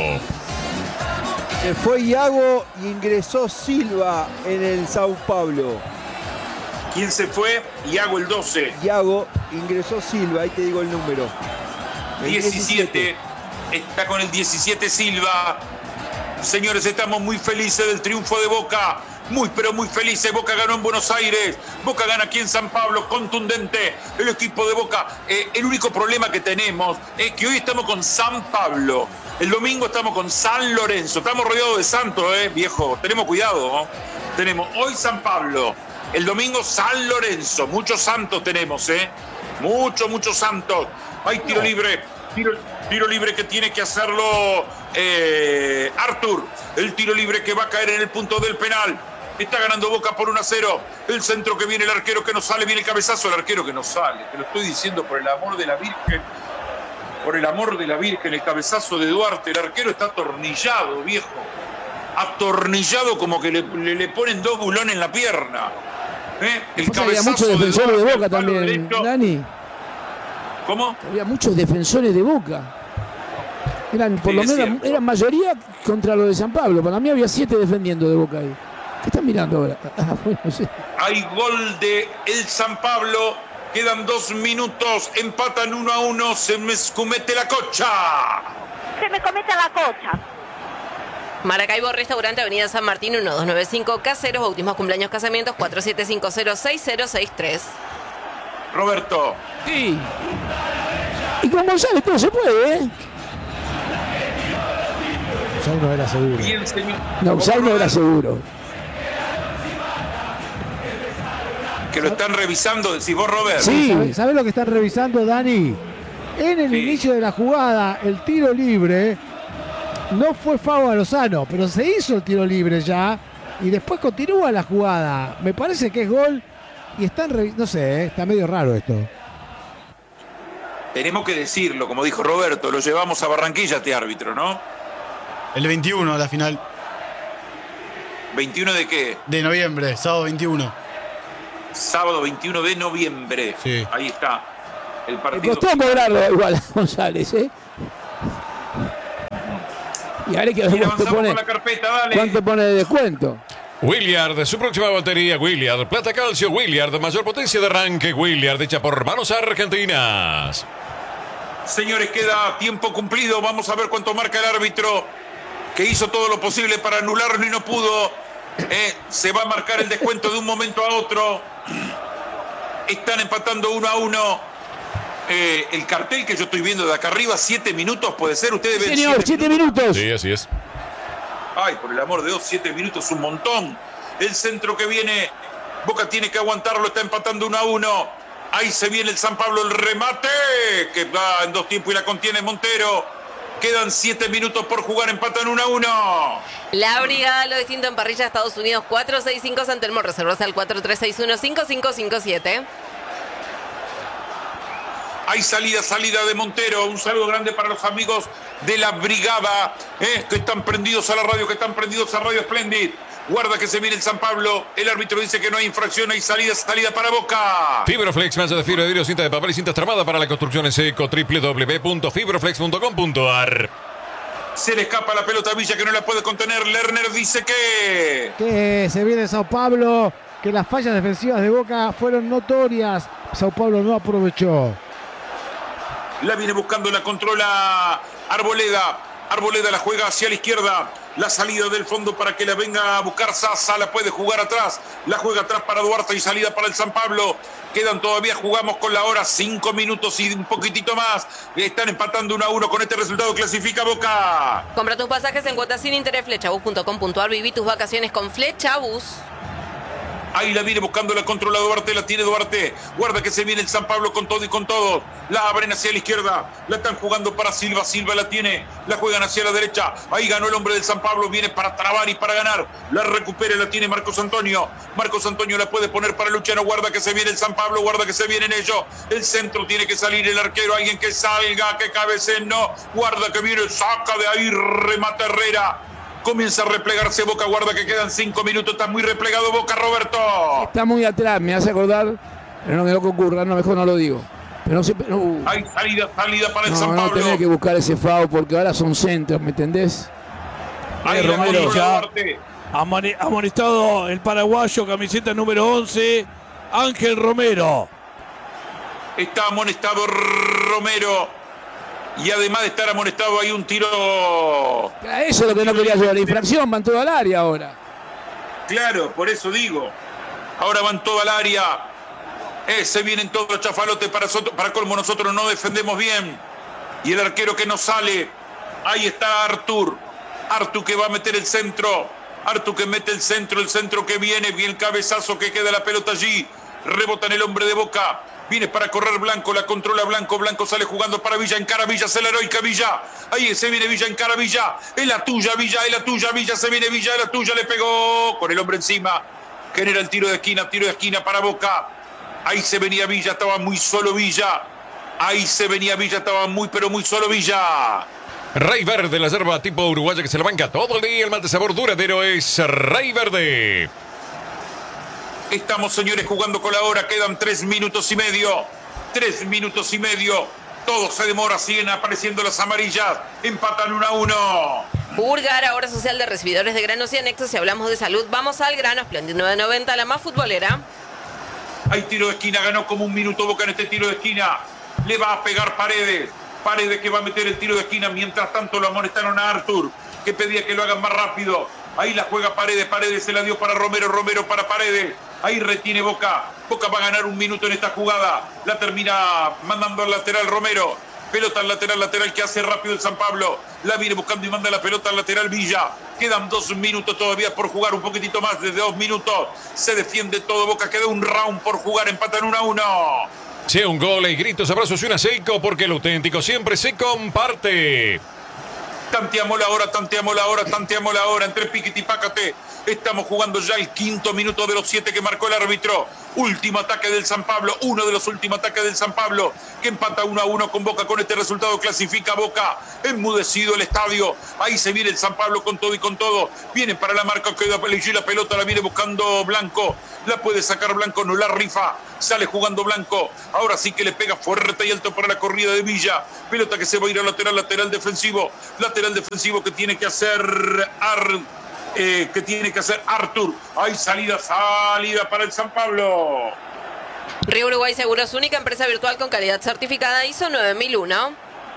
Se fue Iago y ingresó Silva en el Sao Paulo. ¿Quién se fue? Y hago el doce. Iago ingresó Silva, ahí te digo el número. El diecisiete. Está con el diecisiete Silva. Señores, estamos muy felices del triunfo de Boca. Muy, pero muy felices. Boca ganó en Buenos Aires. Boca gana aquí en San Pablo. Contundente. El equipo de Boca. Eh, el único problema que tenemos es que hoy estamos con San Pablo. El domingo estamos con San Lorenzo. Estamos rodeados de santos, eh, viejo. Tenemos cuidado, ¿no? Tenemos hoy San Pablo. El domingo San Lorenzo. Muchos santos tenemos, ¿eh? Muchos, muchos santos. Hay tiro libre. Tiro, tiro libre que tiene que hacerlo eh, Artur. El tiro libre que va a caer en el punto del penal. Está ganando Boca por uno a cero. El centro que viene, el arquero que no sale, viene el cabezazo, el arquero que no sale. Te lo estoy diciendo por el amor de la Virgen. Por el amor de la Virgen, el cabezazo de Duarte. El arquero está atornillado, viejo. Atornillado como que le, le, le ponen dos bulones en la pierna. ¿Eh? El O sea, había cabezazo muchos de defensores de Duarte, Boca el palo también, derecho. Dani. ¿Cómo? Había muchos defensores de Boca. Eran, por Sí, lo es menos, cierto. eran mayoría contra los de San Pablo. Para mí había siete defendiendo de Boca ahí. ¿Qué están mirando ahora? Ah, bueno, sí. Hay gol de el San Pablo. Quedan dos minutos. Empatan uno a uno. Se me escumete la cocha. Se me comete la cocha. Maracaibo Restaurante, Avenida San Martín, uno dos nueve cinco, Caseros, bautismos, cumpleaños, casamientos, cuatro siete cinco cero seis cero seis tres. Roberto. Sí. Y con González todo se puede, ¿eh? offside no era seguro. No, offside no era seguro. Que lo están revisando, decís vos, Robert. Sí. ¿Sabés sabe lo que están revisando, Dani? En el sí. inicio de la jugada, el tiro libre no fue foul a Lozano, pero se hizo el tiro libre ya y después continúa la jugada. Me parece que es gol y están revisando. No sé, ¿eh? Está medio raro esto. Tenemos que decirlo, como dijo Roberto, lo llevamos a Barranquilla este árbitro, ¿no? El veintiuno a la final. ¿veintiuno de qué? De noviembre, sábado veintiuno. Sábado veintiuno de noviembre. Sí. Ahí está. El partido. Me costó cobrarlo igual a González, ¿eh? Y ahora que ¿cuánto pone, la carpeta, dale. ¿Cuánto pone de descuento? Williard, su próxima batería, Williard. Plata calcio, Williard. Mayor potencia de arranque, Williard. Hecha por manos argentinas. Señores, queda tiempo cumplido. Vamos a ver cuánto marca el árbitro, que hizo todo lo posible para anularlo y no pudo. Eh, se va a marcar el descuento de un momento a otro. Están empatando uno a uno. Eh, el cartel que yo estoy viendo de acá arriba, siete minutos, puede ser. Ustedes ven. Señor, siete, siete minutos. minutos. Sí, así es. Ay, por el amor de Dios, siete minutos, un montón. El centro que viene, Boca tiene que aguantarlo, está empatando uno a uno. Ahí se viene el San Pablo, el remate, que va en dos tiempos y la contiene Montero. Quedan siete minutos por jugar, empatan uno a uno. La Brigada Lo Distinto en Parrilla, Estados Unidos, cuatro seis cinco San Telmo, reservas al cuatro tres seis uno cinco cinco cinco siete. Hay salida, salida de Montero. Un saludo grande para los amigos de la Brigada, eh, que están prendidos a la radio, que están prendidos a Radio Splendid. Guarda que se viene el San Pablo. El árbitro dice que no hay infracción, hay salida, salida para Boca. Fibroflex, malla de fibra de vidrio, cinta de papel y cintas tramadas para la construcción en seco. doble u doble u doble u punto fibroflex punto com punto a r. Se le escapa la pelota a Villa, que no la puede contener. Lerner dice que... Que se viene Sao Paulo, que las fallas defensivas de Boca fueron notorias. Sao Paulo no aprovechó. La viene buscando, la controla Arboleda. Arboleda la juega hacia la izquierda. La salida del fondo para que la venga a buscar Sasa. La puede jugar atrás. La juega atrás para Duarte y salida para el San Pablo. Quedan todavía, jugamos con la hora, cinco minutos y un poquitito más. Están empatando uno a uno. Con este resultado clasifica Boca. Compra tus pasajes en cuotas sin interés, flechabus punto com punto a r. Viví tus vacaciones con Flechabus. Ahí la viene buscando, la controla Duarte, la tiene Duarte. Guarda que se viene el San Pablo con todo y con todo. La abren hacia la izquierda. La están jugando para Silva. Silva la tiene. La juegan hacia la derecha. Ahí ganó el hombre del San Pablo. Viene para trabar y para ganar. La recupera, la tiene Marcos Antonio. Marcos Antonio la puede poner para Luciano. Guarda que se viene el San Pablo. Guarda que se vienen ellos. El centro tiene que salir el arquero. Alguien que salga, que cabecee. No. Guarda que viene, saca de ahí. Remata Herrera. Comienza a replegarse Boca, guarda que quedan cinco minutos, está muy replegado Boca, Roberto. Está muy atrás, me hace acordar, pero no quiero que ocurra, no, mejor no lo digo. Pero no sé, no, uh. Hay salida, salida para el no, San Pablo. No tenés que buscar ese foul porque ahora son centros, ¿me entendés? Ahí Romero ya amonestado el paraguayo, camiseta número once, Ángel Romero. Está amonestado Romero. Y además de estar amonestado, hay un tiro. Eso es lo que no quería yo, la infracción, van todo al área ahora. Claro, por eso digo. Ahora van todo al área. Eh, se vienen todos los chafalotes para, para colmo. Nosotros no defendemos bien. Y el arquero que no sale. Ahí está Artur. Artur que va a meter el centro. Artur que mete el centro. El centro que viene. Bien el cabezazo que queda la pelota allí. Rebota en el hombre de Boca. Viene para correr Blanco, la controla Blanco, Blanco sale jugando para Villa, encara Villa, es la heroica Villa, ahí se viene Villa, encara Villa, es la tuya Villa, es la tuya Villa, se viene Villa, es la tuya, le pegó con el hombre encima, genera el tiro de esquina, tiro de esquina para Boca, ahí se venía Villa, estaba muy solo Villa, ahí se venía Villa, estaba muy pero muy solo Villa. Rey Verde, la yerba tipo uruguaya que se la banca todo el día, el mate sabor duradero es Rey Verde. Estamos, señores, jugando con la hora. Quedan tres minutos y medio. Tres minutos y medio. Todo se demora. Siguen apareciendo las amarillas. Empatan uno a uno. Urgar, ahora social de recibidores de granos y anexos. Si hablamos de salud, vamos al grano. Splendid nueve noventa, la más futbolera. Hay tiro de esquina. Ganó como un minuto Boca en este tiro de esquina. Le va a pegar Paredes. Paredes que va a meter el tiro de esquina. Mientras tanto lo amonestaron a Artur, que pedía que lo hagan más rápido. Ahí la juega Paredes. Paredes se la dio para Romero. Romero para Paredes. Ahí retiene Boca. Boca va a ganar un minuto en esta jugada. La termina mandando al lateral Romero. Pelota al lateral, lateral que hace rápido el San Pablo. La viene buscando y manda la pelota al lateral Villa. Quedan dos minutos todavía por jugar, un poquitito más de dos minutos. Se defiende todo Boca, queda un round por jugar, empatan uno a uno. Sea un gol y gritos, abrazos y una seco, porque lo auténtico siempre se comparte. Tanteamos la hora, tanteamos la hora, tanteamos la hora entre Piquiti y Pácate. Estamos jugando ya el quinto minuto de los siete que marcó el árbitro. Último ataque del San Pablo, uno de los últimos ataques del San Pablo, que empata uno a uno con Boca. Con este resultado clasifica Boca. Enmudecido el estadio. Ahí se viene el San Pablo con todo y con todo. Viene para la marca, queda Pellegrini, la pelota la viene buscando Blanco. La puede sacar Blanco, no la rifa. Sale jugando Blanco. Ahora sí que le pega fuerte y alto para la corrida de Villa. Pelota que se va a ir al lateral, lateral defensivo. Lateral defensivo que tiene que hacer Ar... Eh, que tiene que hacer Artur. Hay salida, salida para el San Pablo. Río Uruguay Seguros, única empresa virtual con calidad certificada I S O nueve mil uno.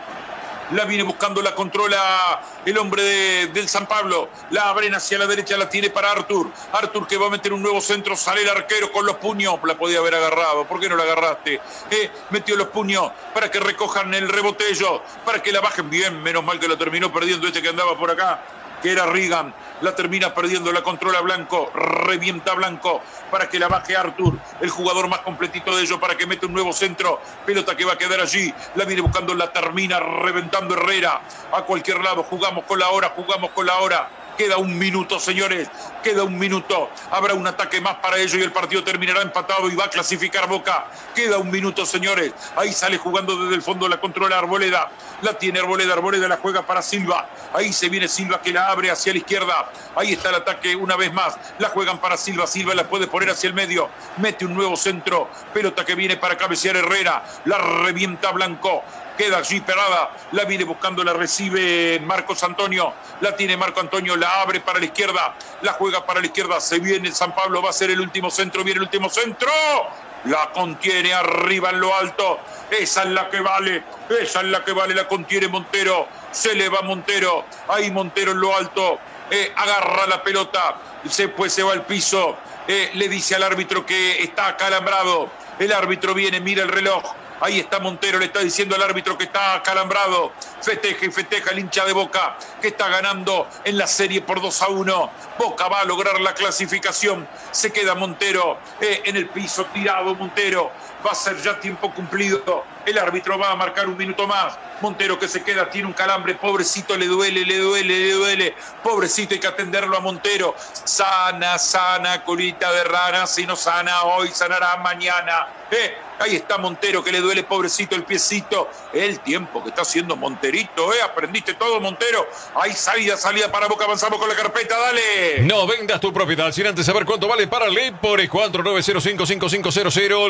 La viene buscando, la controla el hombre de, del San Pablo. La abren hacia la derecha, la tiene para Artur. Artur que va a meter un nuevo centro. Sale el arquero con los puños. La podía haber agarrado. ¿Por qué no la agarraste? Eh, metió los puños para que recojan el rebotello. Para que la bajen bien. Menos mal que lo terminó perdiendo este que andaba por acá, que era Reagan. La termina perdiendo, la controla Blanco, revienta Blanco para que la baje Artur, el jugador más completito de ellos, para que mete un nuevo centro. Pelota que va a quedar allí, la viene buscando, la termina reventando Herrera. A cualquier lado, jugamos con la hora, jugamos con la hora. Queda un minuto, señores, queda un minuto. Habrá un ataque más para ellos y el partido terminará empatado y va a clasificar Boca. Queda un minuto, señores. Ahí sale jugando desde el fondo, la controla Arboleda. La tiene Arboleda, Arboleda la juega para Silva. Ahí se viene Silva que la abre hacia la izquierda. Ahí está el ataque una vez más. La juegan para Silva, Silva la puede poner hacia el medio. Mete un nuevo centro. Pelota que viene para cabecear Herrera. La revienta Blanco. Queda allí parada, la viene buscando, la recibe Marcos Antonio, la tiene Marco Antonio, la abre para la izquierda, la juega para la izquierda, se viene el San Pablo, va a ser el último centro, viene el último centro, la contiene arriba en lo alto, esa es la que vale, esa es la que vale, la contiene Montero, se le va Montero, ahí Montero en lo alto, eh, agarra la pelota, se, pues se va al piso, eh, le dice al árbitro que está acalambrado, el árbitro viene, mira el reloj. Ahí está Montero, le está diciendo al árbitro que está acalambrado. Festeja y festeja el hincha de Boca, que está ganando en la serie por dos a uno. Boca va a lograr la clasificación. Se queda Montero eh, en el piso, tirado Montero. Va a ser ya tiempo cumplido. El árbitro va a marcar un minuto más. Montero que se queda, tiene un calambre. Pobrecito, le duele, le duele, le duele. Pobrecito, hay que atenderlo a Montero. Sana, sana, colita de rana. Si no sana hoy, sanará mañana. Eh, ahí está Montero, que le duele, pobrecito, el piecito. El tiempo que está haciendo Monterito, ¿eh? Aprendiste todo, Montero. Ahí salida, salida para Boca. Avanzamos con la carpeta, dale. No vendas tu propiedad sin antes saber cuánto vale para Lepore. cuatro nueve cero cinco cinco cinco cero cero.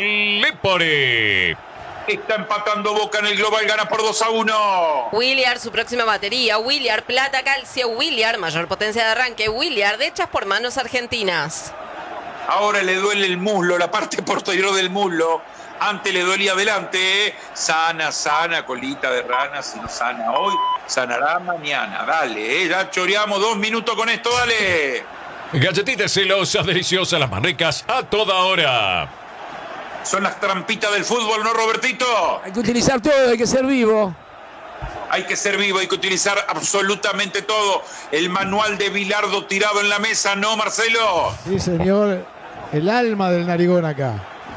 Lepore. Está empatando Boca en el global, gana por dos a uno. Williard, su próxima batería. Williard, plata, calcio. Williard, mayor potencia de arranque. Williard, hechas por manos argentinas. Ahora le duele el muslo, la parte posterior del muslo. Antes le dolía adelante, ¿eh? Sana, sana, colita de rana. Si no sana hoy, sanará mañana. Dale, ¿eh? Ya choreamos dos minutos con esto, dale. Galletitas celosas, deliciosas, las más ricas a toda hora. Son las trampitas del fútbol, ¿no, Robertito? Hay que utilizar todo, hay que ser vivo. Hay que ser vivo, hay que utilizar absolutamente todo. El manual de Bilardo tirado en la mesa, ¿no, Marcelo? Sí, señor. El alma del narigón acá.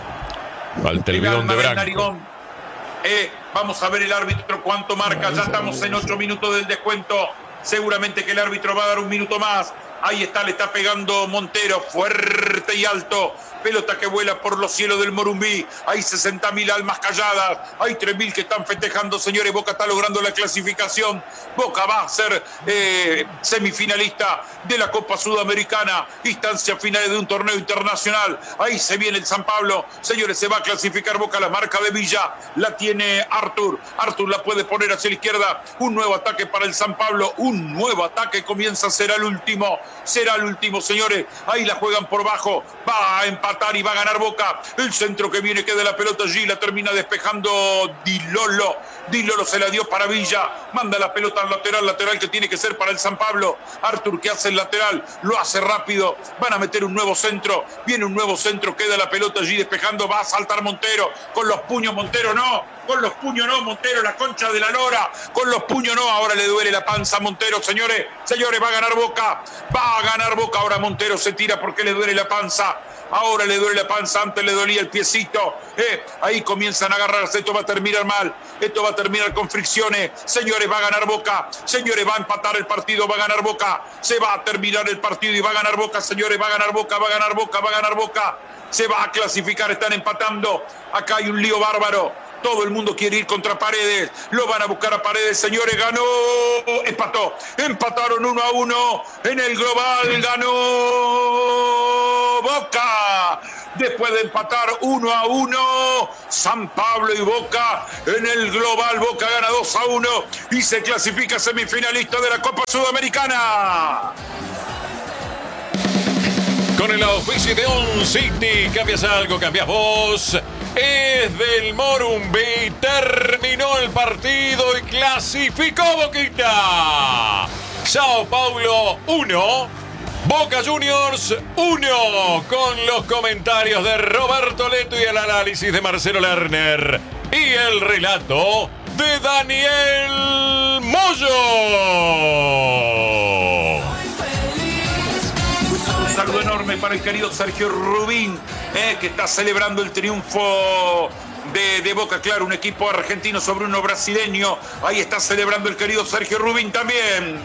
Falta el bidón de Branco. Narigón. Eh, vamos a ver el árbitro cuánto marca. Ya estamos en ocho minutos del descuento. Seguramente que el árbitro va a dar un minuto más. Ahí está, le está pegando Montero, fuerte y alto. Pelota que vuela por los cielos del Morumbí. Hay sesenta mil almas calladas. Hay tres mil que están festejando, señores. Boca está logrando la clasificación. Boca va a ser eh, semifinalista de la Copa Sudamericana. Instancia finales de un torneo internacional. Ahí se viene el San Pablo. Señores, se va a clasificar Boca. La marca de Villa la tiene Artur. Artur la puede poner hacia la izquierda. Un nuevo ataque para el San Pablo. Un nuevo ataque comienza a ser al último. será el último, señores. Ahí la juegan por bajo, va a empatar y va a ganar Boca. El centro que viene, queda la pelota allí, la termina despejando Di Lolo. Di Lolo se la dio para Villa, manda la pelota al lateral, lateral que tiene que ser para el San Pablo. Artur que hace el lateral, lo hace rápido, van a meter un nuevo centro, viene un nuevo centro, queda la pelota allí despejando, va a saltar Montero, con los puños Montero no, con los puños no, Montero, la concha de la lora, con los puños no, ahora le duele la panza a Montero, señores, señores, va a ganar Boca, va a ganar Boca, ahora Montero se tira porque le duele la panza. Ahora le duele la panza, antes le dolía el piecito. Eh, ahí comienzan a agarrarse. Esto va a terminar mal. Esto va a terminar con fricciones. Señores, va a ganar Boca. Señores, va a empatar el partido. Va a ganar Boca. Se va a terminar el partido y va a ganar Boca. Señores, va a ganar Boca. Va a ganar Boca. Va a ganar Boca. Se va a clasificar. Están empatando. Acá hay un lío bárbaro. Todo el mundo quiere ir contra Paredes. Lo van a buscar a Paredes. Señores, ganó. Empató. Empataron uno a uno. En el global ganó Boca. Después de empatar uno a uno, San Pablo y Boca en el global. Boca gana dos a uno y se clasifica semifinalista de la Copa Sudamericana. Con el auspicio de On City, cambias algo, cambias vos. Es del Morumbi, terminó el partido y clasificó Boquita. Sao Paulo uno, Boca Juniors uno, con los comentarios de Roberto Leto y el análisis de Marcelo Lerner y el relato de Daniel Moyo. Un saludo enorme para el querido Sergio Rubín, eh, que está celebrando el triunfo de, de Boca, claro, un equipo argentino sobre uno brasileño. Ahí está celebrando el querido Sergio Rubín también.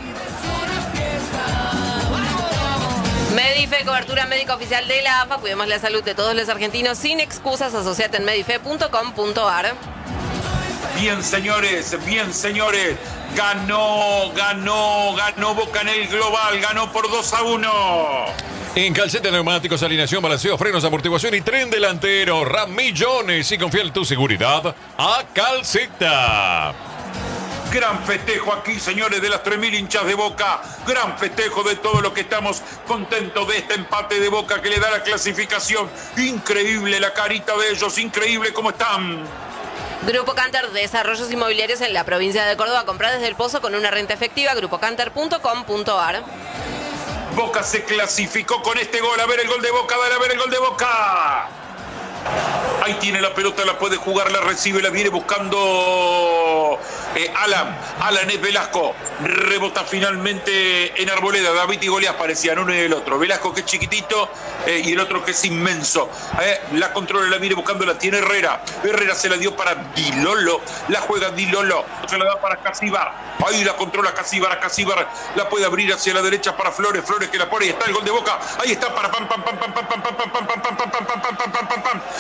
Medife, cobertura médica oficial de la A F A. Cuidemos la salud de todos los argentinos sin excusas. Asociate en medife punto com punto ar. Bien, señores, bien, señores. Ganó, ganó, ganó Boca en el global. Ganó por dos a uno. En calceta, neumáticos, alineación, balanceo, frenos, amortiguación y tren delantero. RAM Millones y confía en tu seguridad a Calceta. Gran festejo aquí, señores, de las tres mil hinchas de Boca. Gran festejo de todo lo que estamos contentos de este empate de Boca que le da la clasificación. Increíble la carita de ellos, increíble cómo están. Grupo Canter, desarrollos inmobiliarios en la provincia de Córdoba. Comprar desde el Pozo con una renta efectiva. grupo canter punto com punto ar. Boca se clasificó con este gol. A ver el gol de Boca, dale a ver el gol de Boca. Ahí tiene la pelota, la puede jugar, la recibe, la viene buscando eh, Alan. Alan es Velasco. Rebota finalmente en Arboleda. David y Goliat parecían uno y el otro. Velasco que es chiquitito eh, y el otro que es inmenso. Eh, la controla, la viene buscando, la tiene Herrera. Herrera se la dio para Di Lolo. La juega Di Lolo. Se la da para Casíbar. Ahí la controla Casíbar. A Casíbar la puede abrir hacia la derecha para Flores. Flores que la pone y está el gol de Boca. Ahí está para pam pam pam pam pam pam pam pam pam pam pam pam pam pam pam pam pam pam.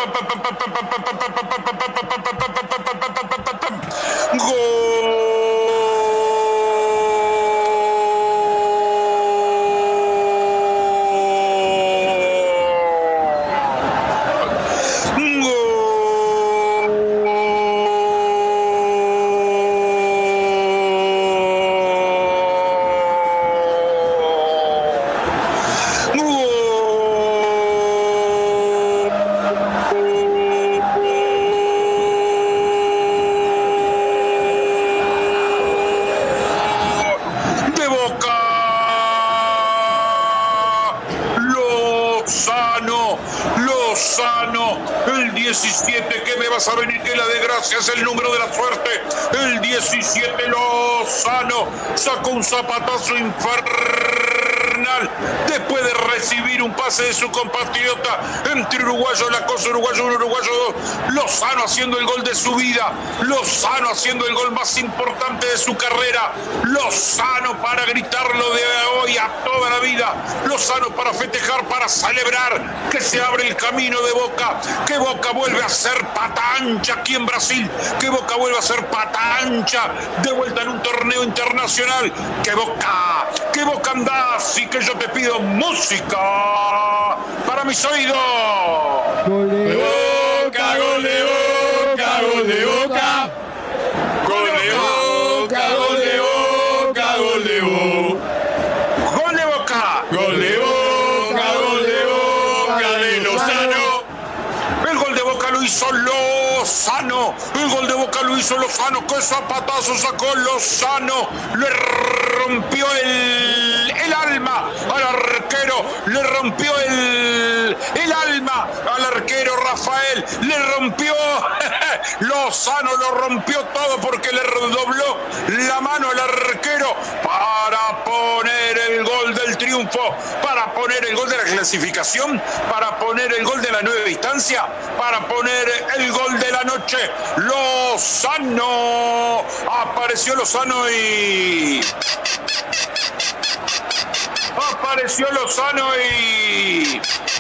diecisiete, que me vas a venir que la desgracia es el número de la suerte. El diecisiete, Lozano sacó un zapatazo infernal después de recibir un pase de su compatriota. Entre uruguayo, la cosa uruguayo uno, uruguayo dos. Lozano haciendo el gol de su vida. Lozano haciendo el gol más importante de su carrera. Lozano para gritarlo de hoy a toda la vida. Lozano para festejar, para celebrar que se abre el camino de Boca. Que Boca vuelve a ser pata ancha aquí en Brasil. Que Boca vuelve a ser pata ancha de vuelta en un torneo internacional. Que Boca, que Boca andás y que yo te pido música para mis oídos. Gol de Boca, gol de Boca, gol de Boca. Gol de Boca, gol de Boca, gol de Boca. Gol de Boca. Lozano. El gol de Boca lo hizo Lozano. ¡Qué zapatazo sacó Lozano! Le rompió el, el alma al arquero. Le rompió el, el alma al arquero Rafael. Le rompió Lozano, lo rompió todo porque le dobló la mano al arquero para poner el gol del triunfo, para poner el gol de la clasificación, para poner el gol de la nueva instancia, para poner el gol de la noche. Lozano, apareció Lozano y apareció Lozano y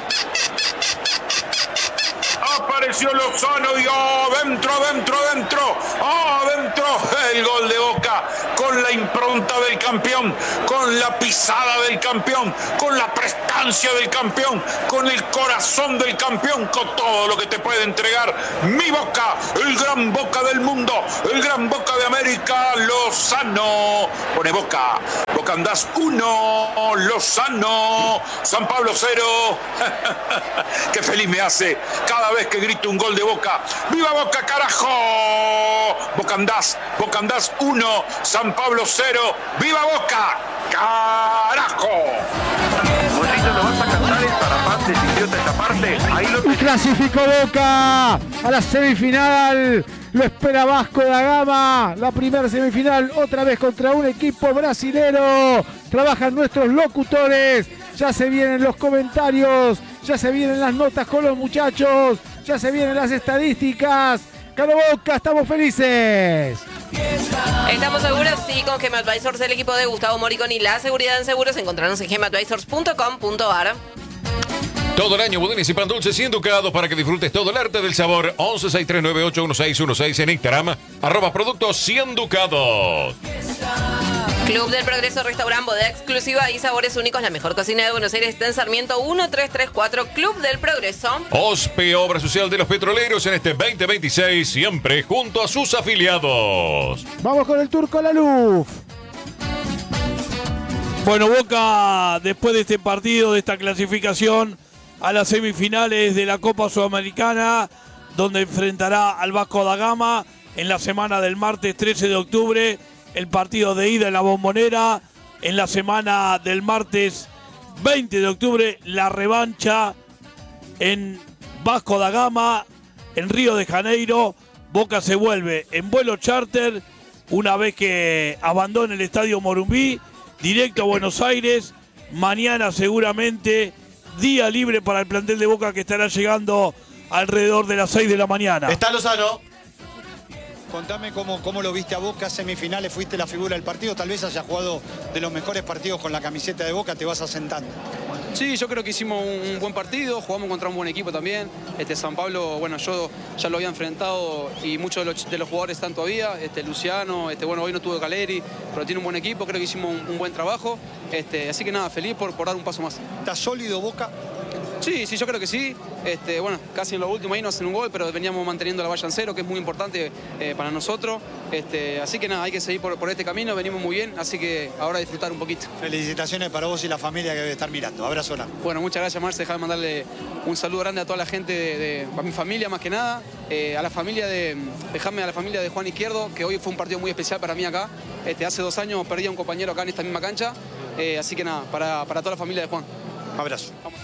apareció Lozano y adentro, adentro, adentro, adentro, el gol de Boca, con la impronta del campeón, con la pisada del campeón, con la prestancia del campeón, con el corazón del campeón, con todo lo que te puede entregar mi Boca, el gran Boca del mundo, el gran Boca de América. Lozano pone Boca, Boca andás uno, Lozano, San Pablo cero. Qué feliz me hace cada vez que grito un gol de Boca. ¡Viva Boca, carajo! Boca andás, Boca andás uno, San Pablo cero. ¡Viva Boca, carajo! Mosito, ¿lo vas a cantar el parapán del idiota esa parte? Ahí lo Y clasificó Boca a la semifinal. Lo espera Vasco da Gama. La primera semifinal, otra vez contra un equipo brasilero. Trabajan nuestros locutores. Ya se vienen los comentarios. Ya se vienen las notas con los muchachos. Ya se vienen las estadísticas. ¡Caro Boca! ¡Estamos felices! Estamos seguros, sí, con Gema Advisors, el equipo de Gustavo Moricón y la seguridad en seguros. Encontrarnos en gema advisors punto com punto a r. Todo el año budines y pan dulces y enducados para que disfrutes todo el arte del sabor. once sesenta y tres noventa y ocho dieciséis dieciséis en Instagram. Arroba productos y enducados. Club del Progreso, restaurante, bodega exclusiva y sabores únicos. La mejor cocina de Buenos Aires está en Sarmiento mil trescientos treinta y cuatro. Club del Progreso. OSPE, Obra Social de los Petroleros, en este veinte veintiséis, siempre junto a sus afiliados. Vamos con el Turco Laluf. Bueno, Boca, después de este partido, de esta clasificación a las semifinales de la Copa Sudamericana, donde enfrentará al Vasco da Gama en la semana del martes trece de octubre, el partido de ida en la Bombonera, en la semana del martes veinte de octubre, la revancha en Vasco da Gama, en Río de Janeiro. Boca se vuelve en vuelo charter una vez que abandone el Estadio Morumbí, directo a Buenos Aires. Mañana seguramente día libre para el plantel de Boca, que estará llegando alrededor de las seis de la mañana. Está Lozano. Contame cómo, cómo lo viste a Boca, semifinales, fuiste la figura del partido, tal vez hayas jugado de los mejores partidos con la camiseta de Boca, te vas asentando. Sí, yo creo que hicimos un buen partido, jugamos contra un buen equipo también. Este San Pablo, bueno, yo ya lo había enfrentado y muchos de los, de los jugadores están todavía. Este Luciano, este, bueno, hoy no tuvo Caleri, pero tiene un buen equipo, creo que hicimos un, un buen trabajo. Este, así que nada, feliz por, por dar un paso más. ¿Está sólido Boca? Sí, sí, yo creo que sí. Este, bueno, casi en lo último ahí no hacen un gol, pero veníamos manteniendo la valla en cero, que es muy importante eh, para nosotros. Este, así que nada, hay que seguir por, por este camino, venimos muy bien, así que ahora disfrutar un poquito. Felicitaciones para vos y la familia que debe estar mirando. Abrazo grande. Bueno, muchas gracias, Marce. Déjame mandarle un saludo grande a toda la gente, de, de, a mi familia más que nada, eh, a la familia de, dejame a la familia de Juan Izquierdo, que hoy fue un partido muy especial para mí acá. Este, hace dos años perdí a un compañero acá en esta misma cancha, eh, así que nada, para, para toda la familia de Juan. Abrazo. Vamos.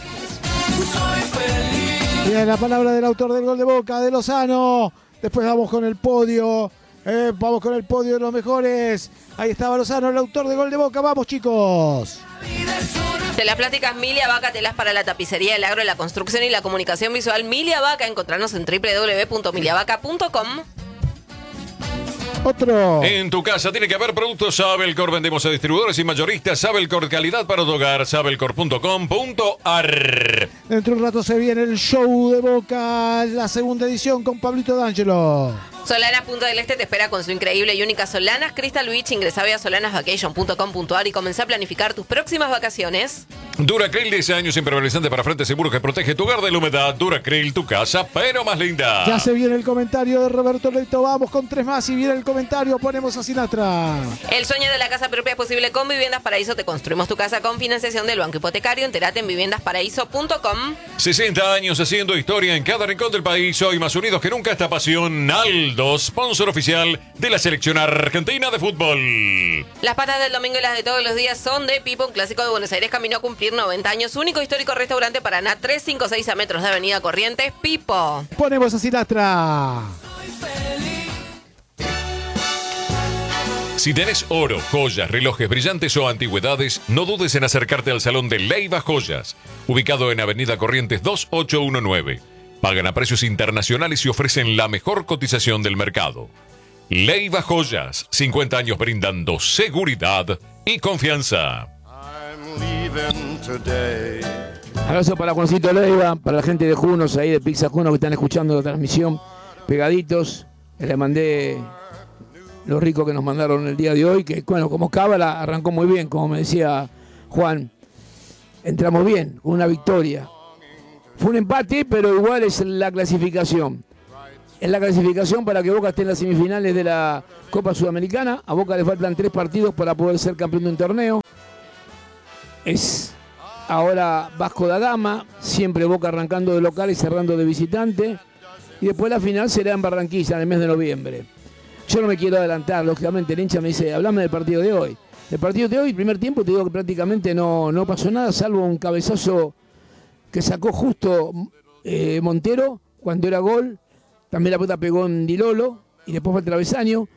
Bien, la palabra del autor del gol de Boca, de Lozano. Después vamos con el podio. Eh, vamos con el podio de los mejores. Ahí estaba Lozano, el autor del gol de Boca. Vamos, chicos. Telas plásticas Milia Vaca, telas para la tapicería, el agro, la construcción y la comunicación visual. Milia Vaca, encontrarnos en doble u doble u doble u punto milia vaca punto com. Otro. En tu casa tiene que haber productos Sabelcor. Vendemos a distribuidores y mayoristas. Sabelcor, calidad para tu hogar. Sabelcor punto com punto a r. Dentro de un rato se viene el show de Boca, la segunda edición con Pablito D'Angelo. Solanas Punta del Este te espera con su increíble y única Solanas Crystal Beach. Ingresá a solanas vacation punto com punto a r y comenzá a planificar tus próximas vacaciones. Duracryl, diez años impermeabilizante para frente seguro que protege tu hogar de la humedad. Duracryl, tu casa, pero más linda. Ya se viene el comentario de Roberto Leito. Vamos con tres más y viene el comentario. Ponemos a Sinatra. El sueño de la casa propia es posible con Viviendas Paraíso. Te construimos tu casa con financiación del Banco Hipotecario. Entérate en viviendas paraíso punto com. sesenta años haciendo historia en cada rincón del país. Hoy más unidos que nunca esta pasión. Aldo, sponsor oficial de la selección argentina de fútbol. Las patas del domingo y las de todos los días son de Pipo, un clásico de Buenos Aires. Caminó a cumplir noventa años. Único histórico restaurante Paraná, trescientos cincuenta y seis a metros de Avenida Corrientes. Pipo. Ponemos a Sinatra. Si tenés oro, joyas, relojes brillantes o antigüedades, no dudes en acercarte al Salón de Leiva Joyas, ubicado en Avenida Corrientes dos ocho uno nueve. Pagan a precios internacionales y ofrecen la mejor cotización del mercado. Leiva Joyas, cincuenta años brindando seguridad y confianza. Abrazo para Juancito Leiva, para la gente de Junos, ahí de Pizza Juno que están escuchando la transmisión, pegaditos. Le mandé lo rico que nos mandaron el día de hoy, que bueno, como cábala arrancó muy bien, como me decía Juan. Entramos bien, con una victoria. Fue un empate, pero igual es la clasificación. Es la clasificación para que Boca esté en las semifinales de la Copa Sudamericana. A Boca le faltan tres partidos para poder ser campeón de un torneo. Es ahora Vasco da Gama, siempre Boca arrancando de local y cerrando de visitante. Y después la final será en Barranquilla en el mes de noviembre. Yo no me quiero adelantar, lógicamente el hincha me dice, hablame del partido de hoy. El partido de hoy, primer tiempo, te digo que prácticamente no, no pasó nada, salvo un cabezazo que sacó justo eh, Montero cuando era gol. También la pelota pegó en Di Lolo y después fue el travesaño.